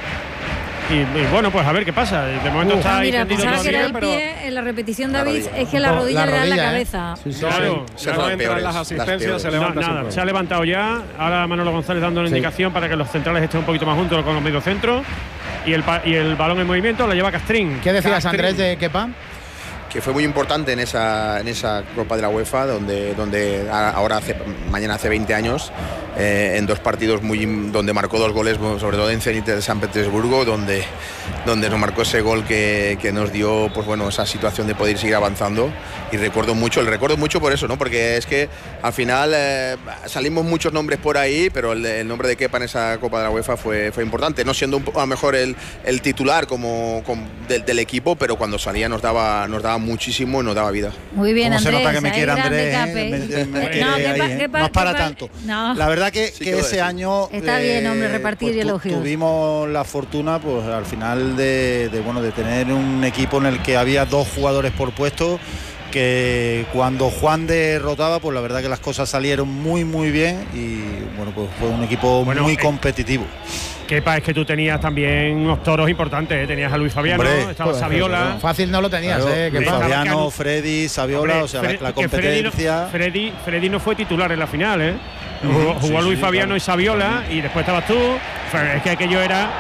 S1: Y, y bueno, pues a ver qué pasa. De momento
S3: Uh,
S1: está
S4: Ah,
S1: ahí
S4: mira,
S1: tendido
S4: pensaba que era
S1: todavía,
S4: el
S1: pero
S4: pie en la repetición,
S6: La
S4: David,
S6: rodilla.
S4: es que la
S3: No,
S4: rodilla
S3: la
S4: le da en la
S3: rodilla, ¿eh?
S4: cabeza.
S3: Sí, sí,
S1: Claro,
S3: sí.
S6: Esas
S2: No
S6: son
S2: entran
S6: peores,
S2: las
S6: las
S2: asistencias,
S6: peores.
S2: se
S1: No,
S2: levanta
S1: nada,
S2: siempre.
S1: se ha levantado ya. Ahora Manolo González dando una
S3: Sí.
S1: indicación para que los centrales estén un poquito más juntos con los mediocentros. Y el, pa- y el balón en movimiento la lleva Castrín.
S3: ¿Qué decías,
S2: Castrín.
S3: Andrés, de Kepa?
S6: que fue muy importante en esa, en esa Copa de la UEFA, donde, donde ahora hace, mañana hace veinte años, eh, en dos partidos muy, donde marcó dos goles, sobre todo en Zenit de San Petersburgo, donde, donde nos marcó ese gol que, que nos dio pues bueno, esa situación de poder seguir avanzando. Y recuerdo mucho, el recuerdo mucho por eso, ¿no? Porque es que al final eh, salimos muchos nombres por ahí, pero el, el nombre de Kepa en esa Copa de la UEFA fue, fue importante, no siendo un, a lo mejor el, el titular como, como del, del equipo, pero cuando salía nos daba, nos daba muchísimo y nos daba vida.
S4: Muy bien,
S5: ¿Cómo
S4: Andrés.
S5: se nota que me
S4: ahí
S5: quiere
S4: grande
S5: Andrés?
S4: Cape.
S5: eh? Me- me- me
S4: Eh,
S5: quiere
S4: no,
S5: ahí,
S4: Kepa-
S5: eh.
S4: Kepa-
S5: No es para
S4: Kepa-
S5: tanto.
S4: no.
S5: La verdad que,
S6: Sí,
S5: que
S6: que
S5: ese
S6: decir.
S5: año
S4: Está bien, hombre, repartir
S5: pues, tu-
S4: elogios.
S5: Tuvimos la fortuna, pues al final de, de, bueno, de tener un equipo en el que había dos jugadores por puesto, que cuando Juan derrotaba, pues la verdad que las cosas salieron muy muy bien y bueno, pues fue un equipo
S1: Bueno,
S5: muy
S1: eh,
S5: competitivo.
S1: Kepa, es que tú tenías también unos toros importantes, ¿eh? Tenías a Luis Fabiano,
S5: Hombre,
S1: estaba
S3: joder,
S1: Saviola.
S3: Fácil no lo tenías,
S5: Claro,
S3: ¿eh?
S5: Luis
S3: Kepa.
S1: Fabiano,
S5: Fabiano, Freddy, Saviola,
S1: Hombre,
S5: o sea,
S1: Fre-
S5: la, la
S1: que Freddy no-
S5: competencia.
S1: Freddy, Freddy no fue titular en la final, ¿eh? Jugó,
S5: Sí,
S1: jugó
S5: sí,
S1: Luis Fabiano
S5: claro.
S1: y Saviola y después estabas tú. Fue- Es que aquello era.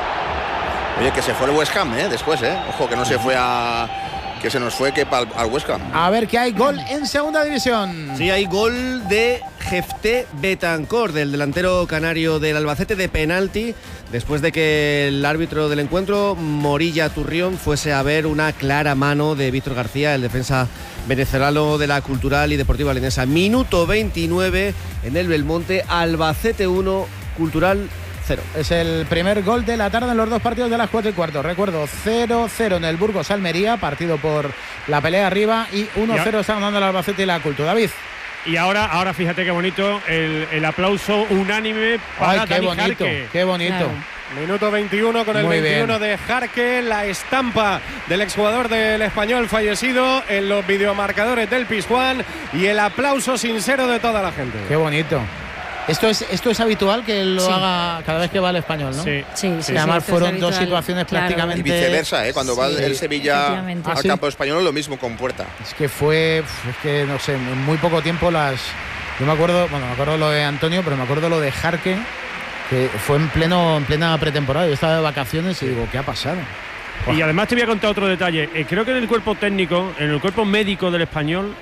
S6: Oye, que se fue el West Ham, ¿eh? Después, ¿eh? Ojo, que no se fue a... que se nos fue Kepa al, al West Ham.
S3: A ver que hay gol en segunda división.
S7: Sí, hay gol de Jefté Betancor, del delantero canario del Albacete, de penalti, después de que el árbitro del encuentro, Morilla Turrión, fuese a ver una clara mano de Víctor García, el defensa venezolano de la Cultural y Deportiva Leonesa. Minuto veintinueve en el Belmonte, Albacete uno, Cultural cero.
S3: Es el primer gol de la tarde en los dos partidos de las cuatro y cuarto. Recuerdo, cero cero en el Burgos Almería, partido por la pelea arriba, y uno cero están dando el Albacete y la Cultura. David.
S1: Y ahora, ahora fíjate qué bonito el, el aplauso unánime para
S3: Ay, qué
S1: Dani
S3: bonito,
S1: Jarque.
S3: qué bonito.
S4: Claro.
S2: Minuto veintiuno con el
S3: Muy
S2: veintiuno
S3: bien.
S2: de Jarque, la estampa del exjugador del Español fallecido en los videomarcadores del Pizjuán y el aplauso sincero de toda la gente.
S3: Qué bonito. Esto es, esto es habitual que lo
S4: Sí.
S3: haga cada vez que va al Español, ¿no?
S1: Sí.
S4: Sí, sí,
S3: Y además
S4: sí,
S3: fueron
S4: esto es
S3: dos
S4: habitual.
S3: situaciones
S4: Claro.
S3: prácticamente-
S6: Y viceversa, ¿eh? Cuando va
S3: Sí,
S6: el Sevilla
S4: efectivamente.
S6: al
S3: ¿Ah, sí?
S6: campo español, lo mismo con Puerta.
S3: Es que fue, es que no sé, en muy poco tiempo las... Yo me acuerdo, bueno, me acuerdo lo de Antonio, pero me acuerdo lo de Jarque, Que fue en pleno en plena pretemporada. Yo estaba de vacaciones y digo, ¿qué ha pasado?
S1: Y además te voy a contar otro detalle. Eh, creo que en el cuerpo técnico, en el cuerpo médico del Español,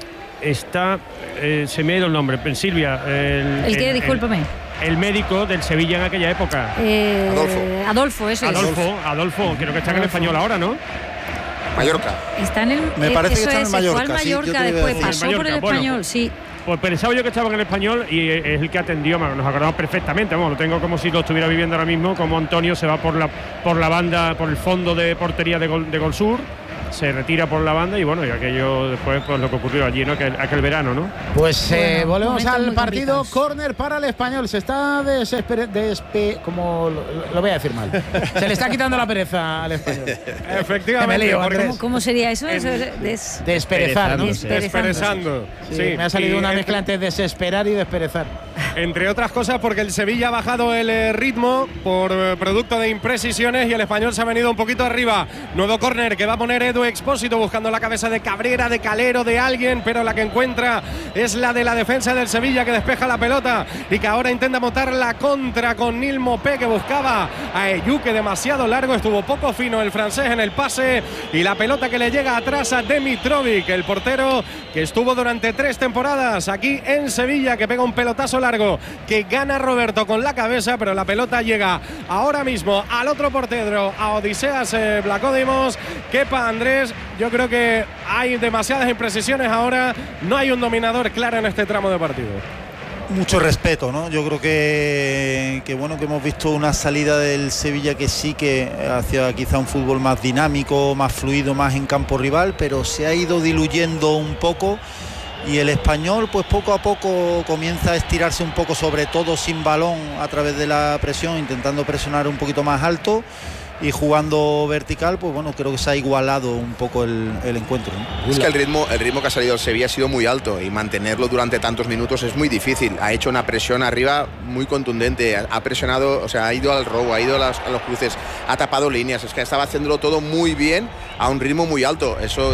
S1: está, eh, se me ha ido el nombre, en Silvia. El,
S4: ¿El qué?
S1: el,
S4: Discúlpame.
S1: El, el médico del Sevilla en aquella época.
S4: Eh,
S6: Adolfo.
S4: Adolfo, eso
S1: Adolfo,
S4: es.
S1: Adolfo, creo que está en el
S4: Adolfo.
S1: Español ahora, ¿no?
S6: Mallorca.
S4: Está en el.
S5: Me parece que
S4: eso
S5: está en
S4: es,
S5: Mallorca,
S4: Fue al
S5: sí, yo
S4: Mallorca,
S5: te iba a
S4: después
S5: decir.
S4: pasó
S1: Mallorca,
S4: por el
S1: bueno.
S4: Español, sí.
S1: Pues pensaba yo que estaba en el Español y es el que atendió, nos acordamos perfectamente, vamos, lo tengo como si lo estuviera viviendo ahora mismo, como Antonio se va por la por la banda, por el fondo de portería de Gol, de Gol Sur, se retira por la banda y bueno, y aquello después pues lo que ocurrió allí, ¿no? Aquel, aquel verano, ¿no?
S3: Pues eh,
S4: Bueno,
S3: volvemos
S4: momentos
S3: al
S4: muy
S3: partido.
S4: complicados.
S3: Córner para el Español. Se está desesperando. Como lo, lo voy a decir mal. Se le está quitando la pereza al Español.
S2: Efectivamente.
S3: Me lío,
S2: porque-
S3: Andrés.
S4: ¿Cómo, cómo sería eso? Eso es des-
S3: Desperezar, ¿no?
S7: Desperezando.
S2: Desperezando.
S3: Sí,
S2: Sí,
S3: me ha salido
S2: y
S3: una
S2: entre-
S3: mezcla entre desesperar y desperezar.
S2: Entre otras cosas porque el Sevilla ha bajado el eh, ritmo por eh, producto de imprecisiones y el Español se ha venido un poquito arriba. Nuevo córner que va a poner Edu Expósito buscando la cabeza de Cabrera, de Calero, de alguien, pero la que encuentra es la de la defensa del Sevilla que despeja la pelota y que ahora intenta montar la contra con Nil Mopé que buscaba a Eyuke demasiado largo. Estuvo poco fino el francés en el pase y la pelota que le llega atrás a Dimitrovic, el portero que estuvo durante tres temporadas aquí en Sevilla, que pega un pelotazo largo que gana Roberto con la cabeza, pero la pelota llega ahora mismo al otro portero, a Odiseas eh, Vlachodimos. Kepa, Andrés, yo creo que hay demasiadas imprecisiones ahora, no hay un dominador claro en este tramo de partido.
S5: Mucho respeto, ¿no? Yo creo que, que bueno que hemos visto una salida del Sevilla que sí que hacia quizá un fútbol más dinámico, más fluido, más en campo rival, pero se ha ido diluyendo un poco y el Español pues poco a poco comienza a estirarse un poco, sobre todo sin balón a través de la presión, intentando presionar un poquito más alto y jugando vertical, pues bueno, creo que se ha igualado un poco el, el encuentro, ¿no?
S6: Es que el ritmo, el ritmo que ha salido el Sevilla ha sido muy alto y mantenerlo durante tantos minutos es muy difícil. Ha hecho una presión arriba muy contundente, ha presionado, o sea, ha ido al robo, ha ido a, las, a los cruces, ha tapado líneas, es que estaba haciéndolo todo muy bien a un ritmo muy alto. Eso,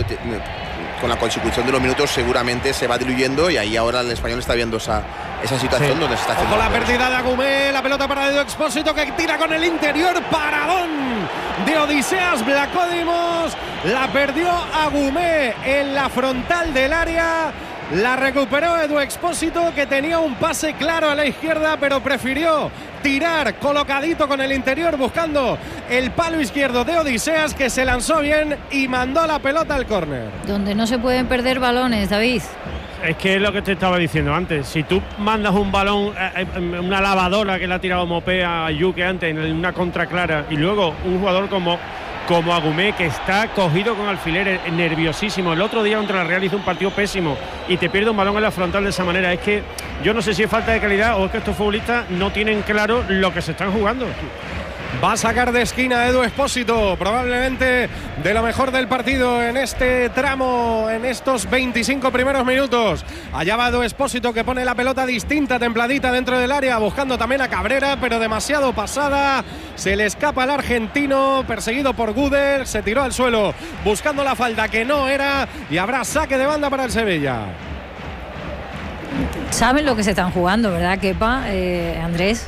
S6: con la consecución de los minutos, seguramente se va diluyendo y ahí ahora el Español está viendo esa, esa situación sí. donde se está haciendo.
S2: Ojo la pérdida de Agumé, la pelota para Edu Expósito que tira con el interior, paradón de Odiseas Vlachodimos, la perdió Agumé en la frontal del área, la recuperó Edu Expósito que tenía un pase claro a la izquierda pero prefirió tirar colocadito con el interior buscando el palo izquierdo de Odiseas, que se lanzó bien y mandó la pelota al córner.
S4: Donde no se pueden perder balones, David.
S1: Es que es lo que te estaba diciendo antes. Si tú mandas un balón, eh, una lavadora que le ha tirado Mopé a Yuke antes en una contra clara, y luego un jugador como, como Agumé, que está cogido con alfileres, nerviosísimo. El otro día contra la Real hizo un partido pésimo y te pierde un balón en la frontal de esa manera. Es que yo no sé si es falta de calidad o es que estos futbolistas no tienen claro lo que se están jugando.
S2: Va a sacar de esquina Edu Expósito, probablemente de lo mejor del partido en este tramo, en estos veinticinco primeros minutos. Allá va Edu Expósito que pone la pelota distinta, templadita dentro del área, buscando también a Cabrera, pero demasiado pasada. Se le escapa al argentino, perseguido por Guder, se tiró al suelo buscando la falta que no era y habrá saque de banda para el Sevilla.
S4: Saben lo que se están jugando, ¿verdad, Kepa, eh, Andrés?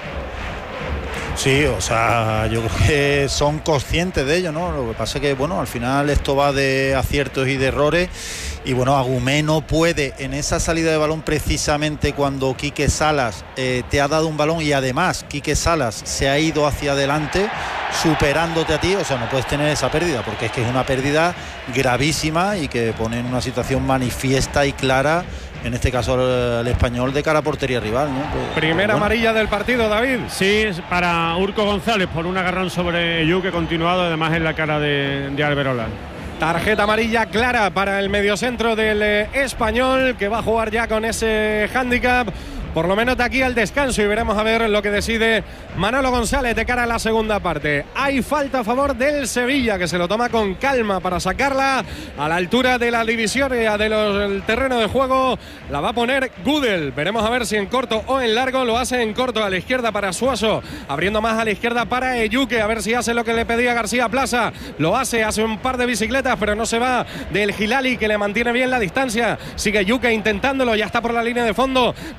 S5: Sí, o sea, yo creo que son conscientes de ello, ¿no? Lo que pasa es que, bueno, al final esto va de aciertos y de errores y, bueno, Agumé no puede en esa salida de balón precisamente cuando Quique Salas eh, te ha dado un balón y además Quique Salas se ha ido hacia adelante superándote a ti, o sea, no puedes tener esa pérdida porque es que es una pérdida gravísima y que pone en una situación manifiesta y clara, en este caso el Español, de cara a portería rival, ¿no? Pues,
S2: Primera
S5: pues bueno.
S2: amarilla del partido, David.
S1: Sí, es para Urco González por un agarrón sobre Yuke continuado, además en la cara de, de Alberola.
S2: Tarjeta amarilla clara para el mediocentro del eh, Español, que va a jugar ya con ese hándicap, por lo menos de aquí al descanso, y veremos a ver lo que decide Manolo González de cara a la segunda parte. Hay falta a favor del Sevilla, que se lo toma con calma para sacarla a la altura de la divisoria del terreno de juego. La va a poner Gudel. Veremos a ver si en corto o en largo. Lo hace en corto a la izquierda para Suaso, abriendo más a la izquierda para Eyuke, a ver si hace lo que le pedía García Plaza. Lo hace, hace un par de bicicletas, pero no se va del Hilali, que le mantiene bien la distancia. Sigue Eyuke intentándolo, ya está por la línea de fondo, por el costado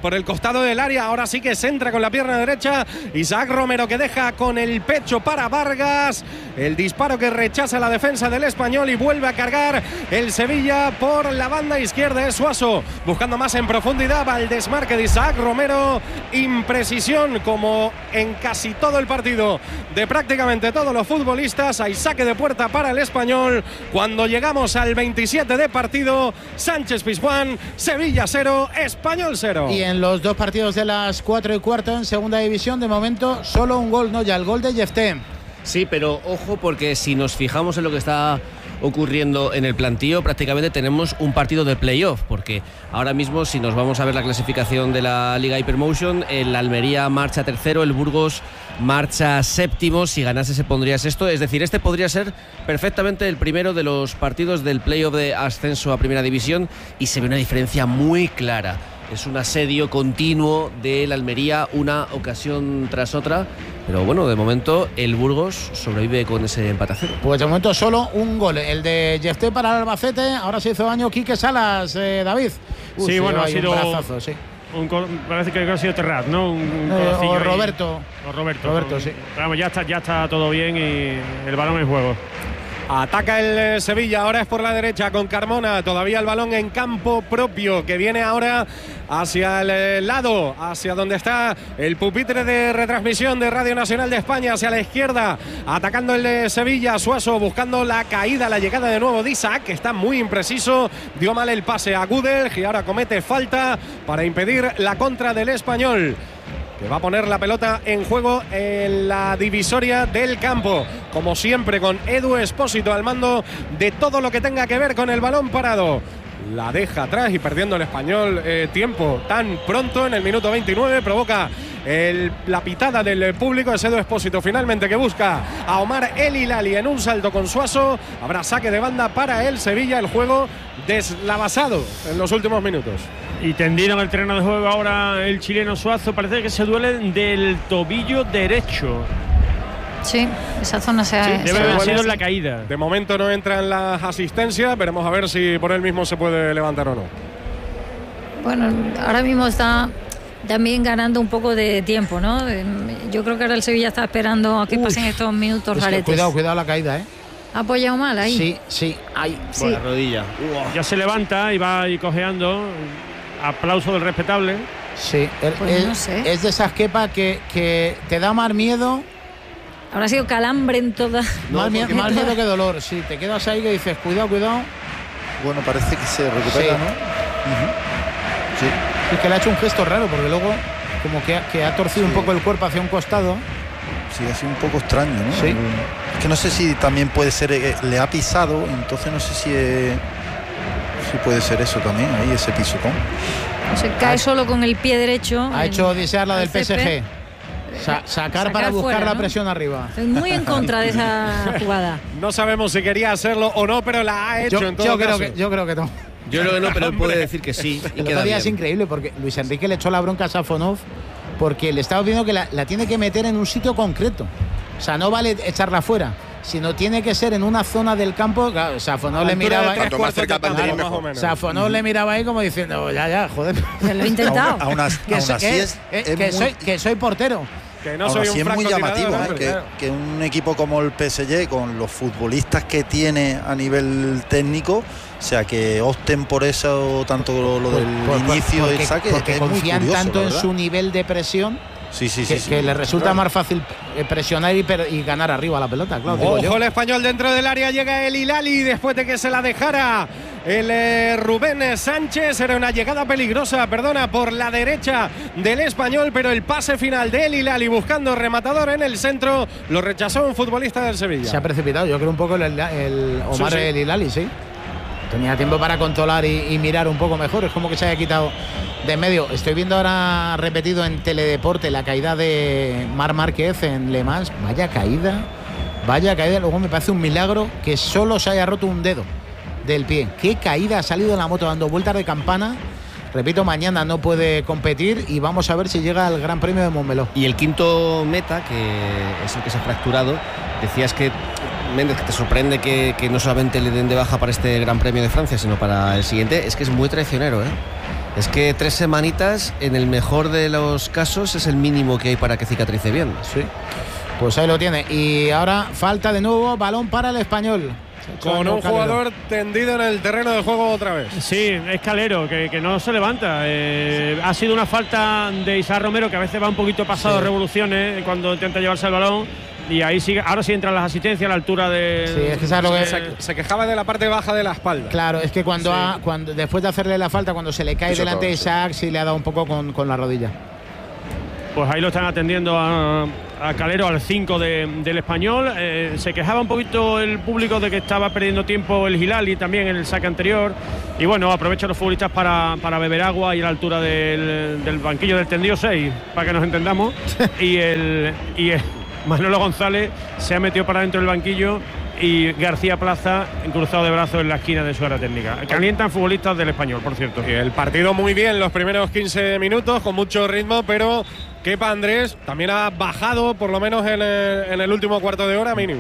S2: costado del área. Ahora sí que se entra con la pierna derecha. Isaac Romero, que deja con el pecho para Vargas. El disparo que rechaza la defensa del Español y vuelve a cargar el Sevilla por la banda izquierda. Es Suaso buscando más en profundidad. Va el desmarque de Isaac Romero. Imprecisión como en casi todo el partido de prácticamente todos los futbolistas. Hay saque de puerta para el Español cuando llegamos al veintisiete de partido. Sánchez Pizjuán, Sevilla cero, Español cero.
S3: Y en los dos partidos de las cuatro y cuarto en segunda división, de momento solo un gol, no ya, el gol de Jefté.
S7: Sí, pero ojo, porque si nos fijamos en lo que está ocurriendo en el plantío, prácticamente tenemos un partido de playoff, porque ahora mismo, si nos vamos a ver la clasificación de la Liga Hypermotion, el Almería marcha tercero, el Burgos marcha séptimo. Si ganase se pondría sexto, es decir, este podría ser perfectamente el primero de los partidos del playoff de ascenso a primera división, y se ve una diferencia muy clara. Es un asedio continuo del Almería, una ocasión tras otra. Pero bueno, de momento el Burgos sobrevive con ese empate a cero.
S3: Pues de momento solo un gol, el de Jefté para el Albacete. Ahora se hizo daño Quique Salas, eh, David.
S1: Uy, sí, bueno, ha sido
S3: un brazazo, sí.
S1: Un, parece que ha sido Terrat, ¿no? Un, un
S3: eh, o Roberto.
S1: Ahí. O Roberto.
S3: Roberto, sí.
S1: Pero vamos, ya está, ya está todo bien y el balón en juego.
S2: Ataca el Sevilla, ahora es por la derecha con Carmona, todavía el balón en campo propio, que viene ahora hacia el lado, hacia donde está el pupitre de retransmisión de Radio Nacional de España, hacia la izquierda, atacando el Sevilla. Suaso buscando la caída, la llegada de nuevo de Isaac, que está muy impreciso, dio mal el pase a Gudel y ahora comete falta para impedir la contra del Español, que va a poner la pelota en juego en la divisoria del campo, como siempre con Edu Espósito al mando de todo lo que tenga que ver con el balón parado. La deja atrás y perdiendo el Español eh, tiempo tan pronto en el minuto veintinueve, provoca el, la pitada del público. Es Edu Espósito finalmente que busca a Omar El Hilali en un salto con Suaso. Habrá saque de banda para el Sevilla, el juego deslavazado en los últimos minutos.
S1: Y tendido en el terreno de juego ahora el chileno Suazo, parece que se duele del tobillo derecho.
S4: Sí, esa zona se ha...
S1: Sí, debe haber sido en la
S2: sí.
S1: caída.
S2: De momento no entran las asistencias, veremos a ver si por él mismo se puede levantar o no.
S4: Bueno, ahora mismo está también ganando un poco de tiempo, ¿no? Yo creo que ahora el Sevilla está esperando a que
S3: Uf,
S4: pasen estos minutos raretes.
S3: Cuidado, cuidado la caída, ¿eh?
S4: Ha apoyado mal ahí.
S3: Sí, sí, ahí.
S4: Sí.
S7: Por la rodilla.
S1: Ya se levanta y va ahí cojeando. Aplauso del respetable.
S3: Sí, el,
S4: Pues
S3: el,
S4: no sé.
S3: es de esas quepas que, que te da más miedo.
S4: Habrá sido calambre en toda.
S3: No, más, miedo,
S4: porque
S3: más
S4: toda...
S3: miedo que dolor. Sí, te quedas ahí que dices, cuidado, cuidado.
S5: Bueno, parece que se recupera,
S3: Sí.
S5: ¿no? Uh-huh. Sí.
S3: Es que le ha hecho un gesto raro, porque luego como que ha, que ha torcido
S5: Sí.
S3: un poco el cuerpo hacia un costado.
S5: Sí, ha sido un poco extraño, ¿no?
S3: Sí.
S5: Es que no sé si también puede ser, eh, le ha pisado, entonces no sé si, eh, si puede ser eso también, ahí ese pisotón.
S4: O sea, cae solo con el pie derecho.
S3: Ha
S4: en-
S3: hecho odisear la
S4: al
S3: del P S G.
S4: césped.
S3: Sa- sacar,
S4: Sacar
S3: para buscar
S4: fuera,
S3: la
S4: ¿no?
S3: presión arriba.
S4: Estoy muy en contra de esa jugada.
S2: No sabemos si quería hacerlo o no, pero la ha hecho
S3: Yo,
S2: en todo
S3: yo creo
S2: caso.
S3: que, yo creo que no.
S7: Yo creo que no, pero él puede decir que sí. Y
S3: El
S7: queda
S3: otro día
S7: bien.
S3: es increíble porque Luis Enrique le echó la bronca a Safonov porque le estaba viendo que la, la tiene que meter en un sitio concreto. O sea, no vale echarla fuera, sino tiene que ser en una zona del campo. Claro, Safonov le
S2: Altura
S3: miraba
S2: de
S3: ahí.
S2: tres
S6: Cuanto más
S2: cuartos
S6: cerca
S2: de campo,
S6: banderín,
S2: más
S6: mejor.
S2: o menos.
S3: Safonov le miraba ahí como diciendo, ya, ya, joder.
S4: Se lo he intentado.
S5: Aún, aún as-
S3: Que,
S5: aún
S3: so-
S5: así
S3: que-
S5: es,
S3: eh,
S5: es
S3: que
S5: muy,
S3: soy, que soy portero.
S2: Que no
S5: aún
S2: soy
S5: así
S2: un
S5: es muy
S2: francotirador,
S5: llamativo,
S2: ¿no?
S5: ¿eh?
S2: Pero
S5: que,
S2: claro.
S5: que un equipo como el P S G, con los futbolistas que tiene a nivel técnico, o sea, que opten por eso, tanto lo, lo del
S3: Por- por-
S5: inicio
S3: porque,
S5: del saque,
S3: porque
S5: es muy
S3: confían
S5: curioso,
S3: tanto
S5: la
S3: en
S5: verdad.
S3: su nivel de presión
S5: Sí, sí,
S3: que,
S5: sí, sí.
S3: que le resulta
S2: Claro.
S3: más fácil eh, presionar y, per- y ganar arriba la pelota, claro. digo yo.
S2: Ojo el Español dentro del área, llega el Hilali después de que se la dejara el eh, Rubén Sánchez. Era una llegada peligrosa, perdona, por la derecha del Español, pero el pase final de el Hilali buscando rematador en el centro lo rechazó un futbolista del Sevilla.
S3: Se ha precipitado, yo creo un poco el, el Omar
S2: Sí, sí.
S3: El Hilali, sí. Tenía tiempo para controlar y, y mirar un poco mejor. Es como que se haya quitado de en medio. Estoy viendo ahora repetido en Teledeporte la caída de Marc Márquez en Le Mans. Vaya caída, vaya caída. Luego me parece un milagro que solo se haya roto un dedo del pie. Qué caída, ha salido en la moto dando vueltas de campana. Repito, mañana no puede competir y vamos a ver si llega al Gran Premio de Montmeló.
S7: Y el quinto meta, que es el que se ha fracturado, decías que, Méndez, que te sorprende que, que no solamente le den de baja para este Gran Premio de Francia, sino para el siguiente. Es que es muy traicionero, ¿eh? Es que tres semanitas, en el mejor de los casos, es el mínimo que hay para que cicatrice bien.
S3: Sí. Pues ahí lo tiene. Y ahora falta de nuevo, balón para el Español.
S2: Con un jugador tendido en el terreno de juego otra vez.
S1: Sí, es Calero, que, que no se levanta. Eh, ha sido una falta de Isaac Romero, que a veces va un poquito pasado de sí. revoluciones cuando intenta llevarse el balón. Y ahí sigue, ahora sí entran las asistencias a la altura de.
S3: Sí, es que sabes lo que
S2: se, se quejaba de la parte baja de la espalda.
S3: Claro, es que cuando, sí. ha, cuando después de hacerle la falta, cuando se le cae Eso delante todo, de Isaac, sí. sí le ha dado un poco con, con la rodilla.
S1: Pues ahí lo están atendiendo a, a Calero, al cinco de, del Español. Eh, se quejaba un poquito el público de que estaba perdiendo tiempo el Hilali también en el saque anterior. Y bueno, aprovechan los futbolistas para, para beber agua y a la altura del, del banquillo del tendido seis, para que nos entendamos. y el. Y el Manolo González se ha metido para dentro del banquillo y García Plaza cruzado de brazos en la esquina de su área técnica. Calientan futbolistas del Español, por cierto.
S2: Y el partido muy bien los primeros quince minutos, con mucho ritmo, pero Kepa Andrés también ha bajado, por lo menos en el, en el último cuarto de hora mínimo.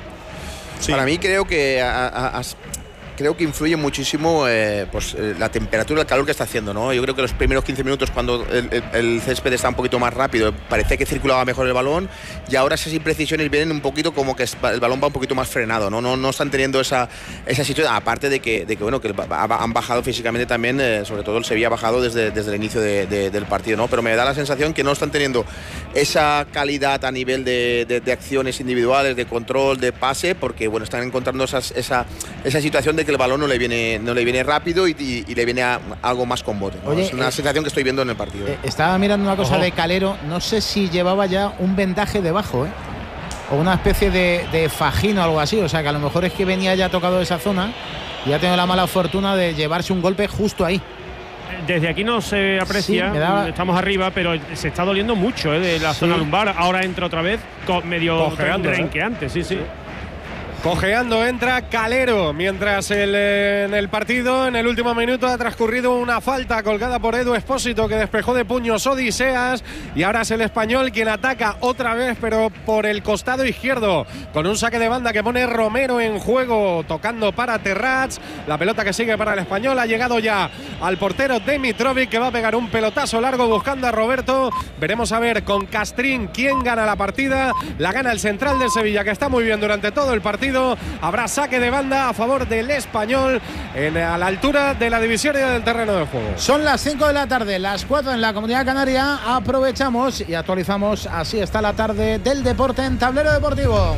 S6: Sí. Para mí creo que a, a, a, creo que influye muchísimo eh, pues, eh, la temperatura, el calor que está haciendo, ¿no? Yo creo que los primeros quince minutos, cuando el, el, el césped está un poquito más rápido, parecía que circulaba mejor el balón, y ahora esas imprecisiones vienen un poquito como que el balón va un poquito más frenado, ¿no? No, no están teniendo esa, esa situación, aparte de que, de que, bueno, que han bajado físicamente también, eh, sobre todo el Sevilla ha bajado desde, desde el inicio de, de, del partido, ¿no? Pero me da la sensación que no están teniendo esa calidad a nivel de, de, de acciones individuales, de control, de pase, porque, bueno, están encontrando esas, esa, esa situación de que el balón no le viene, no le viene rápido y, y, y le viene a algo más con bote, ¿no? Oye, es una eh, sensación que estoy viendo en el partido.
S3: Eh, estaba mirando una cosa Ojo. de Calero, no sé si llevaba ya un vendaje debajo, ¿eh? O una especie de, de fajín o algo así, o sea que a lo mejor es que venía ya tocado de esa zona y ha tenido la mala fortuna de llevarse un golpe justo ahí.
S1: Desde aquí no se aprecia, sí, daba... estamos arriba, pero se está doliendo mucho, ¿eh? De la sí. zona lumbar. Ahora entra otra vez, medio renqueante, ¿eh? sí, sí. sí.
S2: Cojeando entra Calero, mientras el, en el partido, en el último minuto, ha transcurrido una falta colgada por Edu Expósito, que despejó de puños Odiseas, y ahora es el Español quien ataca otra vez, pero por el costado izquierdo, con un saque de banda que pone Romero en juego, tocando para Terrats. La pelota que sigue para el Español ha llegado ya al portero Dimitrovic, que va a pegar un pelotazo largo buscando a Roberto. Veremos a ver con Castrín quién gana la partida. La gana el central del Sevilla, que está muy bien durante todo el partido. Habrá saque de banda a favor del Español en, a la altura de la divisoria del terreno de juego.
S3: Son las cinco de la tarde, las cuatro en la Comunidad Canaria. Aprovechamos y actualizamos. Así está la tarde del deporte en Tablero Deportivo.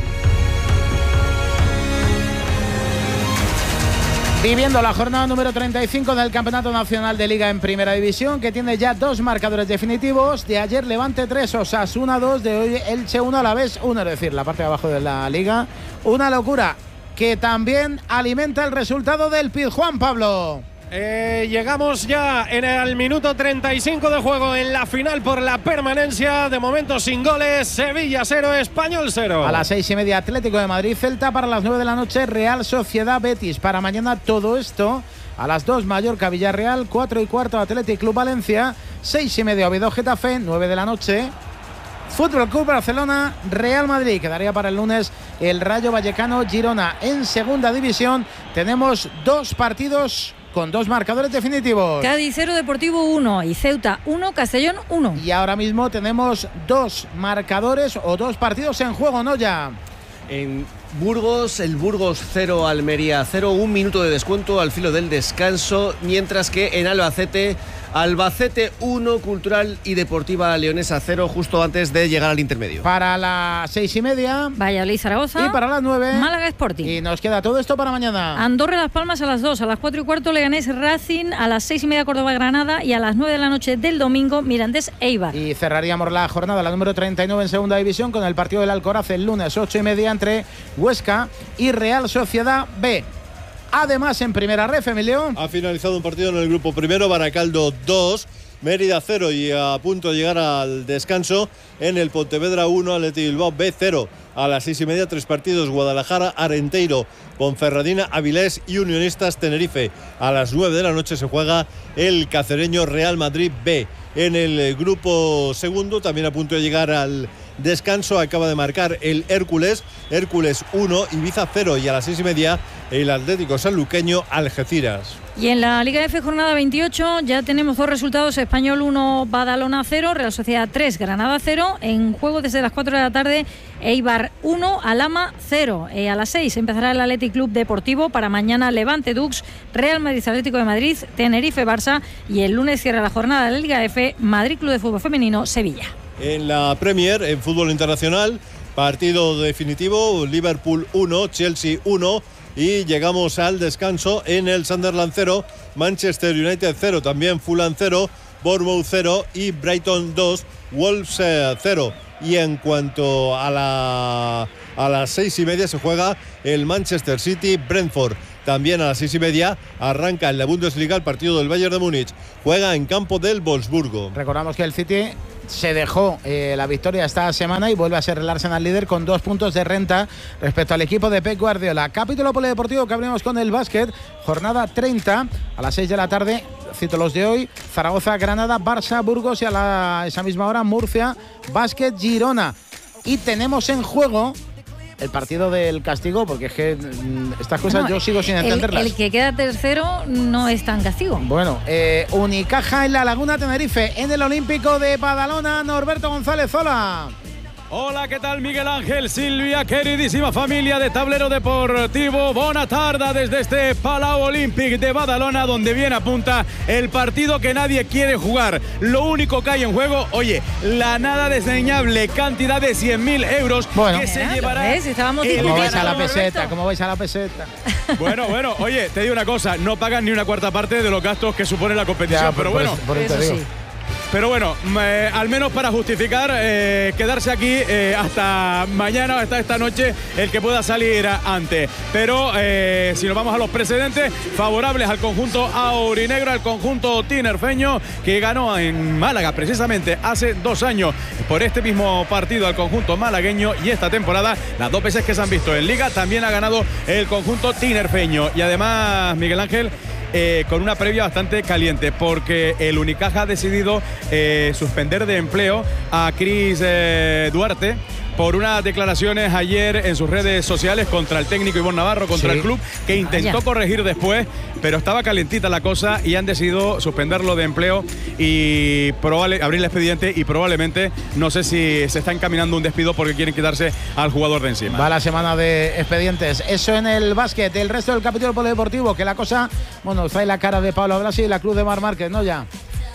S3: Viviendo la jornada número treinta y cinco del Campeonato Nacional de Liga en Primera División, que tiene ya dos marcadores definitivos. De ayer Levante tres, Osasuna dos, de hoy Elche uno, Alavés uno, es decir, la parte de abajo de la Liga. Una locura que también alimenta el resultado del Pizjuán, Pablo.
S2: Eh, llegamos ya en el minuto treinta y cinco de juego en la final por la permanencia. De momento sin goles. Sevilla cero, Español cero.
S3: A las seis y media Atlético de Madrid Celta. Para las nueve de la noche Real Sociedad Betis. Para mañana todo esto a las dos Mallorca Villarreal. Cuatro y cuarto Athletic Club Valencia. Seis y media Oviedo Getafe. Nueve de la noche Fútbol Club Barcelona Real Madrid. Quedaría para el lunes el Rayo Vallecano Girona. En segunda división tenemos dos partidos con dos marcadores definitivos.
S4: Cádiz cero, Deportivo uno y Ceuta uno, Castellón uno.
S3: Y ahora mismo tenemos dos marcadores o dos partidos en juego, ¿no? Ya
S7: en Burgos, el Burgos cero, Almería cero, un minuto de descuento al filo del descanso, mientras que en Albacete, Albacete uno, Cultural y Deportiva Leonesa cero, justo antes de llegar al intermedio.
S3: Para las seis y media
S4: Valladolid Zaragoza.
S3: Y para las nueve
S4: Málaga Sporting.
S3: Y nos queda todo esto para mañana.
S4: Andorra Las Palmas a las dos, a las cuatro y cuarto Leganés Racing, a las seis y media Córdoba Granada y a las nueve de la noche del domingo Mirandés Eibar.
S3: Y cerraríamos la jornada, la número treinta y nueve en segunda división, con el partido del Alcoraz el lunes ocho y media entre Huesca y Real Sociedad B. Además, en primera ref, Emilio.
S8: Ha finalizado un partido en el grupo primero, Baracaldo dos, Mérida cero, y a punto de llegar al descanso en el Pontevedra uno, Athletic Bilbao B cero. A las seis y media, tres partidos, Guadalajara, Arenteiro, Ponferradina, Avilés y Unionistas Tenerife. A las nueve de la noche se juega el cacereño Real Madrid B. En el grupo segundo, también a punto de llegar al descanso, acaba de marcar el Hércules, Hércules uno, Ibiza cero, y a las seis y media el Atlético Sanluqueño Algeciras.
S4: Y en la Liga F, jornada veintiocho, ya tenemos dos resultados: Español uno, Badalona cero, Real Sociedad tres, Granada cero. En juego desde las cuatro de la tarde, Eibar uno, Alhama cero. Eh, a las seis empezará el Athletic Club Deportivo. Para mañana, Levante Dux, Real Madrid Atlético de Madrid, Tenerife Barça. Y el lunes cierra la jornada de la Liga F, Madrid Club de Fútbol Femenino, Sevilla.
S8: En la Premier, en fútbol internacional, partido definitivo: Liverpool uno, Chelsea uno. Y llegamos al descanso en el Sunderland cero, Manchester United cero, también Fulham cero, Bournemouth cero y Brighton dos, Wolves cero. Y en cuanto a, la, a las seis y media se juega el Manchester City Brentford. También a las seis y media arranca en la Bundesliga el partido del Bayern de Múnich. Juega en campo del Wolfsburgo.
S3: Recordamos que el City se dejó eh, la victoria esta semana y vuelve a ser el Arsenal líder con dos puntos de renta respecto al equipo de Pep Guardiola. Capítulo polideportivo que abrimos con el básquet, jornada treinta, a las seis de la tarde, cito los de hoy: Zaragoza, Granada, Barça, Burgos, y a la, esa misma hora Murcia, Básquet, Girona. Y tenemos en juego el partido del castigo, porque es que estas cosas no, yo sigo sin entenderlas.
S4: El, el que queda tercero no es tan castigo.
S3: Bueno, eh, Unicaja en la Laguna Tenerife, en el Olímpico de Badalona, Norberto González, hola.
S9: Hola, ¿qué tal Miguel Ángel, Silvia, queridísima familia de Tablero Deportivo? Bona tarda desde este Palau Olímpic de Badalona, donde viene a punta el partido que nadie quiere jugar. Lo único que hay en juego, oye, la nada desdeñable cantidad de cien mil euros
S3: bueno,
S9: que se llevará.
S4: ¿Ves? Estábamos
S3: ¿Cómo vais a la peseta? ¿Cómo vais a la peseta?
S9: Bueno, bueno, oye, te digo una cosa, no pagan ni una cuarta parte de los gastos que supone la competición, ya, pero
S3: por,
S9: bueno.
S3: Por, por eso sí.
S9: Pero bueno, eh, al menos para justificar eh, quedarse aquí eh, hasta mañana o hasta esta noche, el que pueda salir antes. Pero eh, si nos vamos a los precedentes, favorables al conjunto aurinegro, al conjunto tinerfeño, que ganó en Málaga precisamente hace dos años por este mismo partido al conjunto malagueño, y esta temporada, las dos veces que se han visto en Liga, también ha ganado el conjunto tinerfeño. Y además, Miguel Ángel, Eh, con una previa bastante caliente, porque el Unicaja ha decidido eh, suspender de empleo a Cris eh, Duarte por unas declaraciones ayer en sus redes sociales contra el técnico Ivonne Navarro, contra sí. el club, que intentó Vaya. corregir después, pero estaba calentita la cosa y han decidido suspenderlo de empleo y probable, abrir el expediente, y probablemente, no sé si se está encaminando un despido porque quieren quitarse al jugador de encima.
S3: Va la semana de expedientes. Eso en el básquet. El resto del capítulo polideportivo, que la cosa, bueno, está en la cara de Pablo Blasi y la cruz de Mar Márquez, ¿no? Ya.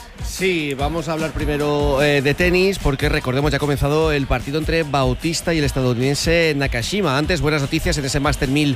S7: Sí, vamos a hablar primero eh, de tenis, porque recordemos, ya ha comenzado el partido entre Bautista y el estadounidense Nakashima. Antes, buenas noticias en ese Master mil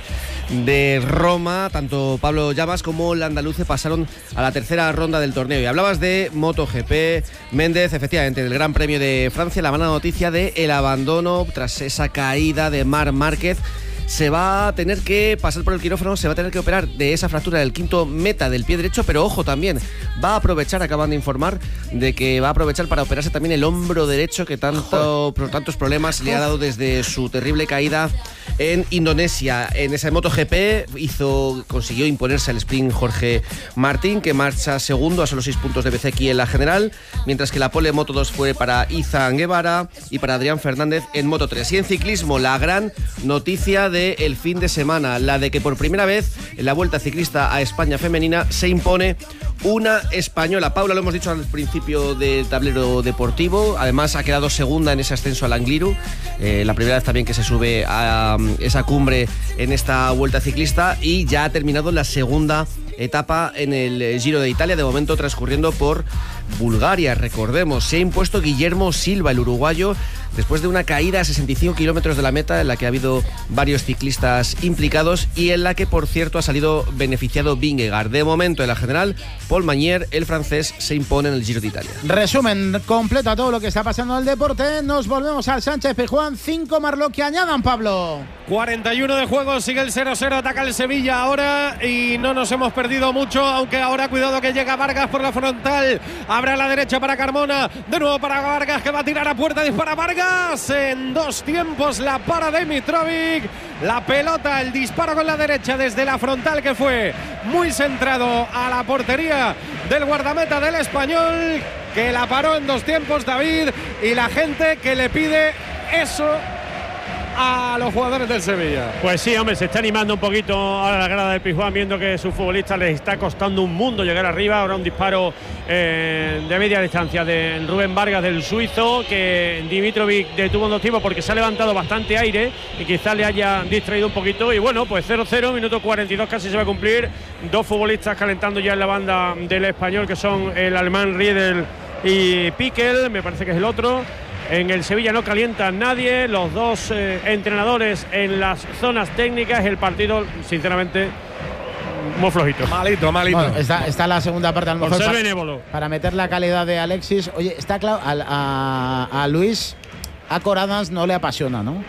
S7: de Roma. Tanto Pablo Llamas como el andaluce pasaron a la tercera ronda del torneo. Y hablabas de MotoGP, Méndez, efectivamente, del Gran Premio de Francia, la mala noticia de el abandono tras esa caída de Marc Márquez. Se va a tener que pasar por el quirófano, se va a tener que operar de esa fractura del quinto meta del pie derecho, pero ojo, también va a aprovechar, acaban de informar, de que va a aprovechar para operarse también el hombro derecho, que tanto, por tantos problemas le ha dado desde su terrible caída en Indonesia. En esa MotoGP hizo, consiguió imponerse al sprint Jorge Martín, que marcha segundo a solo seis puntos de Bezeki en la general, mientras que la pole Moto dos fue para Izan Guevara y para Adrián Fernández en Moto tres. Y en ciclismo, la gran noticia de el fin de semana, la de que por primera vez en la Vuelta Ciclista a España femenina se impone una española. Paula, lo hemos dicho al principio del tablero deportivo, además ha quedado segunda en ese ascenso al Angliru, eh, la primera vez también que se sube a um, esa cumbre en esta Vuelta Ciclista, y ya ha terminado la segunda etapa en el Giro de Italia, de momento transcurriendo por Bulgaria. Recordemos, se ha impuesto Guillermo Silva, el uruguayo, después de una caída a sesenta y cinco kilómetros de la meta, en la que ha habido varios ciclistas implicados y en la que, por cierto, ha salido beneficiado Vingegaard. De momento, en la general, Paul Magnier, el francés, se impone en el Giro de Italia.
S3: Resumen completo a todo lo que está pasando en el deporte. Nos volvemos al Sánchez Pizjuán. cinco más lo que añadan, Pablo.
S2: cuarenta y uno de juego, sigue el cero cero, ataca el Sevilla ahora y no nos hemos perdido mucho, aunque ahora cuidado que llega Vargas por la frontal. Abre a la derecha para Carmona, de nuevo para Vargas, que va a tirar a puerta, dispara Vargas. En dos tiempos la para Dimitrovic. La pelota, el disparo con la derecha desde la frontal, que fue muy centrado a la portería del guardameta del Español, que la paró en dos tiempos, David, y la gente que le pide eso a los jugadores del Sevilla.
S1: Pues sí, hombre, se está animando un poquito ahora la grada del Pizjuán, viendo que a sus futbolistas les está costando un mundo llegar arriba. Ahora un disparo eh, de media distancia de Rubén Vargas, del suizo, que Dimitrovic detuvo en dos tiempos porque se ha levantado bastante aire y quizás le haya distraído un poquito. Y bueno, pues cero cero, minuto cuarenta y dos casi se va a cumplir. Dos futbolistas calentando ya en la banda del Español, que son el alemán Riedel y Pickel, me parece que es el otro. En el Sevilla no calienta nadie, los dos eh, entrenadores en las zonas técnicas. El partido, sinceramente, muy flojito.
S2: Malito, malito.
S3: Bueno, está, está la segunda parte, a lo mejor,
S1: Por ser
S3: para,
S1: benévolo.
S3: para meter la calidad de Alexis. Oye, está claro, a, a, a Luis, a Coradans no le apasiona, ¿no?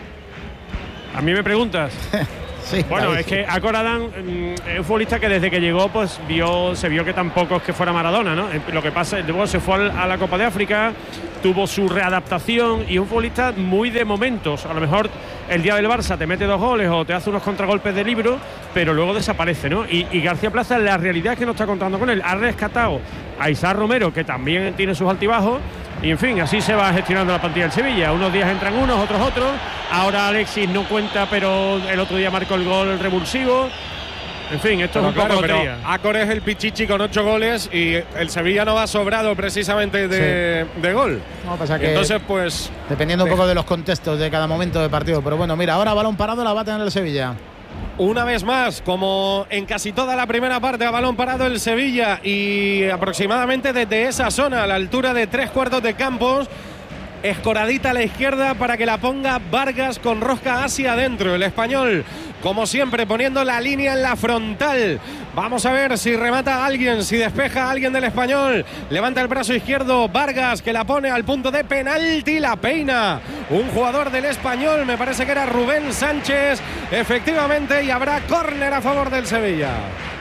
S1: A mí me preguntas.
S3: Sí,
S1: bueno,
S3: David,
S1: es
S3: sí.
S1: que a Coradán mm, es un futbolista que desde que llegó pues vio, se vio que tampoco es que fuera Maradona, ¿no? Lo que pasa es que se fue a la Copa de África, tuvo su readaptación y es un futbolista muy de momentos. A lo mejor el día del Barça te mete dos goles o te hace unos contragolpes de libro, pero luego desaparece, ¿no? Y, y García Plaza, la realidad es que no está contando con él. Ha rescatado a Isaac Romero, que también tiene sus altibajos. Y en fin, así se va gestionando la plantilla del Sevilla. Unos días entran unos, otros otros. Ahora Alexis no cuenta, pero el otro día marcó el gol revulsivo. En fin, esto
S2: Pero
S1: es un
S2: claro,
S1: poco
S2: pero
S1: lotería.
S2: Acor es el pichichi con ocho goles y el Sevilla no va sobrado precisamente de, sí. de gol.
S3: No, pasa que
S2: entonces, pues.
S3: Dependiendo un poco de los contextos de cada momento del partido. Pero bueno, mira, ahora balón parado la va a tener el Sevilla.
S2: Una vez más, como en casi toda la primera parte, a balón parado el Sevilla y aproximadamente desde esa zona, a la altura de tres cuartos de campos, escoradita a la izquierda para que la ponga Vargas con rosca hacia adentro. El Español, como siempre, poniendo la línea en la frontal. Vamos a ver si remata a alguien, si despeja a alguien del Español. Levanta el brazo izquierdo Vargas, que la pone al punto de penalti, la peina un jugador del Español, me parece que era Rubén Sánchez, efectivamente, y habrá córner a favor del Sevilla.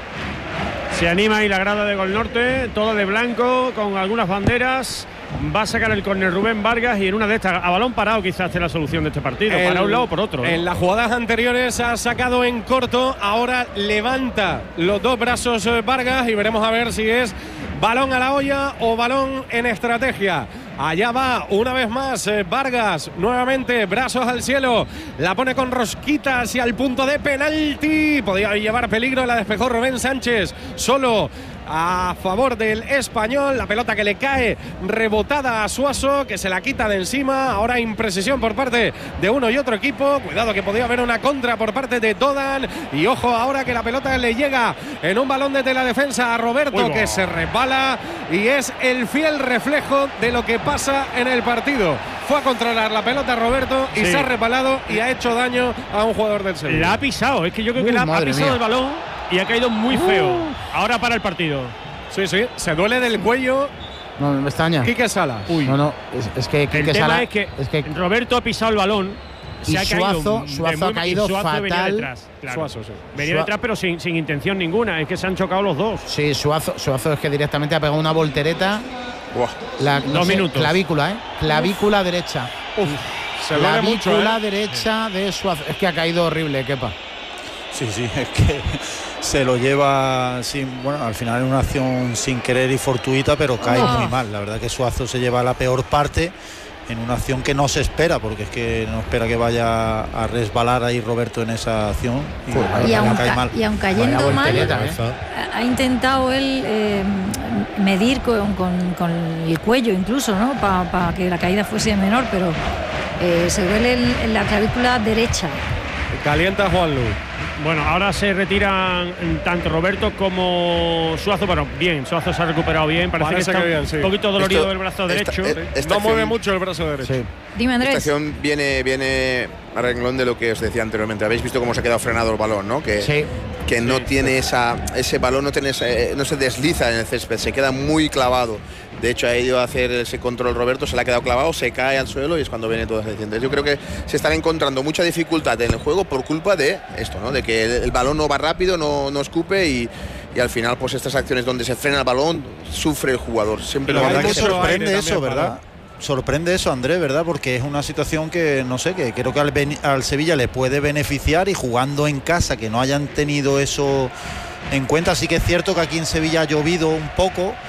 S1: Se anima ahí la grada de Gol Norte, todo de blanco, con algunas banderas. Va a sacar el córner Rubén Vargas y en una de estas, a balón parado, quizás esté la solución de este partido,
S2: el,
S1: para un lado o por otro, ¿no?
S2: En las jugadas anteriores ha sacado en corto, ahora levanta los dos brazos Vargas y veremos a ver si es balón a la olla o balón en estrategia. Allá va una vez más eh, Vargas, nuevamente brazos al cielo, la pone con rosquita hacia el punto de penalti, podía llevar peligro, la despejó Rubén Sánchez, solo a favor del Español, la pelota que le cae rebotada a Suaso, que se la quita de encima. Ahora imprecisión por parte de uno y otro equipo, cuidado que podía haber una contra por parte de Dodan, y ojo ahora que la pelota le llega en un balón desde la defensa a Roberto,
S1: Uy,
S2: que se resbala y es el fiel reflejo de lo que pasa en el partido. Fue a controlar la pelota Roberto y
S1: sí.
S2: se ha resbalado y ha hecho daño a un jugador del Sevilla.
S1: La ha pisado, es que yo creo
S3: Uh,
S1: que la ha
S3: madre
S1: pisado
S3: mía.
S1: el balón y ha caído muy feo. Ahora para el partido.
S2: Sí, sí, se duele del cuello
S3: No, me extraña.
S2: Quique Salas.
S1: Uy.
S3: No, no, es, es que
S1: El
S3: Quique
S1: tema
S3: Sala-
S1: es, que
S3: es que
S1: Roberto ha pisado el balón. Se
S3: Y
S1: ha caído
S3: Suazo-
S1: de
S3: Suazo
S1: muy-
S3: ha caído
S1: y Suazo venía
S3: fatal.
S1: detrás, claro.
S2: Suazo, sí.
S1: Venía
S3: Sua-
S1: detrás, pero sin, sin intención ninguna. Es que se han chocado los dos.
S3: sí, Suazo, Suazo es que directamente ha pegado una voltereta.
S6: Buah.
S3: La, no
S1: Dos
S3: sé,
S1: minutos.
S3: Clavícula, ¿eh? Clavícula derecha.
S2: Uf, se duele mucho,
S3: Clavícula
S2: ¿eh?
S3: derecha de Suazo. Es que ha caído horrible, Kepa.
S5: Sí, sí, es que se lo lleva sin, bueno, al final es una acción sin querer y fortuita, pero cae
S4: Oh.
S5: muy mal. La verdad que Suazo se lleva la peor parte en una acción que no se espera, porque es que no espera que vaya a resbalar ahí Roberto en esa acción y,
S3: Joder,
S5: la
S4: Y
S5: verdad
S4: aun,
S5: cae
S4: ca-
S5: mal.
S4: y aun
S3: Vaya
S4: cayendo mal,
S3: voltereta, ¿eh?
S4: ha intentado él eh, medir con, con- con el cuello incluso, ¿no? Para pa que la caída fuese menor, pero eh, se duele en, en la clavícula derecha.
S2: Calienta Juanlu.
S1: Bueno, ahora se retiran tanto Roberto como Suazo. Bueno, bien, Suazo se ha recuperado bien. Parece,
S2: Parece
S1: que está
S2: que bien, sí.
S1: un poquito dolorido
S6: Esto-
S1: del brazo
S6: esta-
S1: derecho.
S6: eh, esta
S2: No
S6: acción-
S2: mueve mucho el brazo derecho.
S3: Sí.
S4: Dime,
S6: Esta
S4: Andrés.
S6: acción viene, viene a renglón de lo que os decía anteriormente. Habéis visto cómo se ha quedado frenado el balón, ¿no? Que,
S3: Sí.
S6: que no
S1: Sí,
S6: tiene esa ese balón, no, tiene ese- no se desliza en el césped, se queda muy clavado. De hecho, ha ido a hacer ese control Roberto, se le ha quedado clavado, se cae al suelo y es cuando viene todas las decisiones. Yo creo que se están encontrando mucha dificultad en el juego por culpa de esto, ¿no? De que el, el balón no va rápido, no, no escupe y, y al final, pues estas acciones donde se frena el balón, sufre el jugador. Siempre
S5: La
S6: lo
S5: verdad
S6: hay
S5: que
S6: que-
S2: mucho
S5: sorprende
S2: aire
S5: eso,
S2: también
S5: ¿verdad? Sorprende eso, Andrés, ¿verdad? Porque es una situación que, no sé, que creo que al, beni- al Sevilla le puede beneficiar, y jugando en casa, que no hayan tenido eso en cuenta. Sí que es cierto que aquí en Sevilla ha llovido un poco,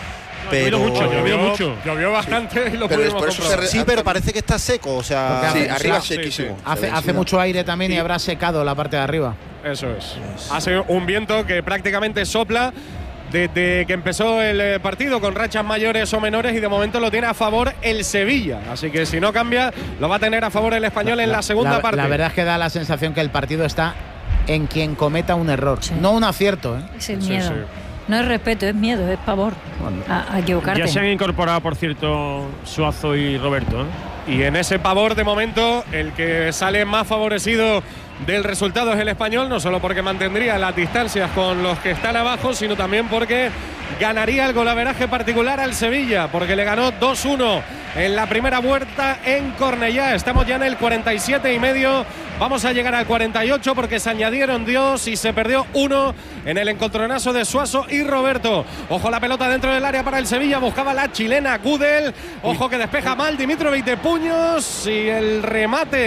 S5: pero
S1: mucho, llovió mucho.
S2: Llovió bastante sí. y lo
S6: pero
S2: pudimos comprobar.
S5: re... Sí, pero parece que está seco, o sea,
S6: sí,
S3: hace,
S6: arriba
S3: sí,
S6: sequísimo.
S3: Sí, hace hace mucho aire también y, y habrá secado la parte de arriba.
S2: Eso es. Hace un viento que prácticamente sopla desde que empezó el partido con rachas mayores o menores y de momento lo tiene a favor el Sevilla. Así que si no cambia, lo va a tener a favor el Español la, en la segunda
S3: la,
S2: parte.
S3: La verdad es que da la sensación que el partido está en quien cometa un error, sí. no un acierto. ¿eh?
S4: Es el miedo. Sí, sí. No es respeto, es miedo, es pavor a, a equivocarte.
S1: Ya se han incorporado, por cierto, Suazo y Roberto. ¿eh?
S2: Y en ese pavor, de momento, el que sale más favorecido del resultado es el Español, no solo porque mantendría las distancias con los que están abajo, sino también porque ganaría el golaveraje particular al Sevilla, porque le ganó dos uno en la primera vuelta en Cornellá. Estamos ya en el cuarenta y siete y medio, vamos a llegar al cuarenta y ocho porque se añadieron dos y se perdió uno en el encontronazo de Suazo y Roberto. Ojo la pelota dentro del área para el Sevilla, buscaba la chilena Gudel, ojo que despeja mal Dimitrovic de puños y el remate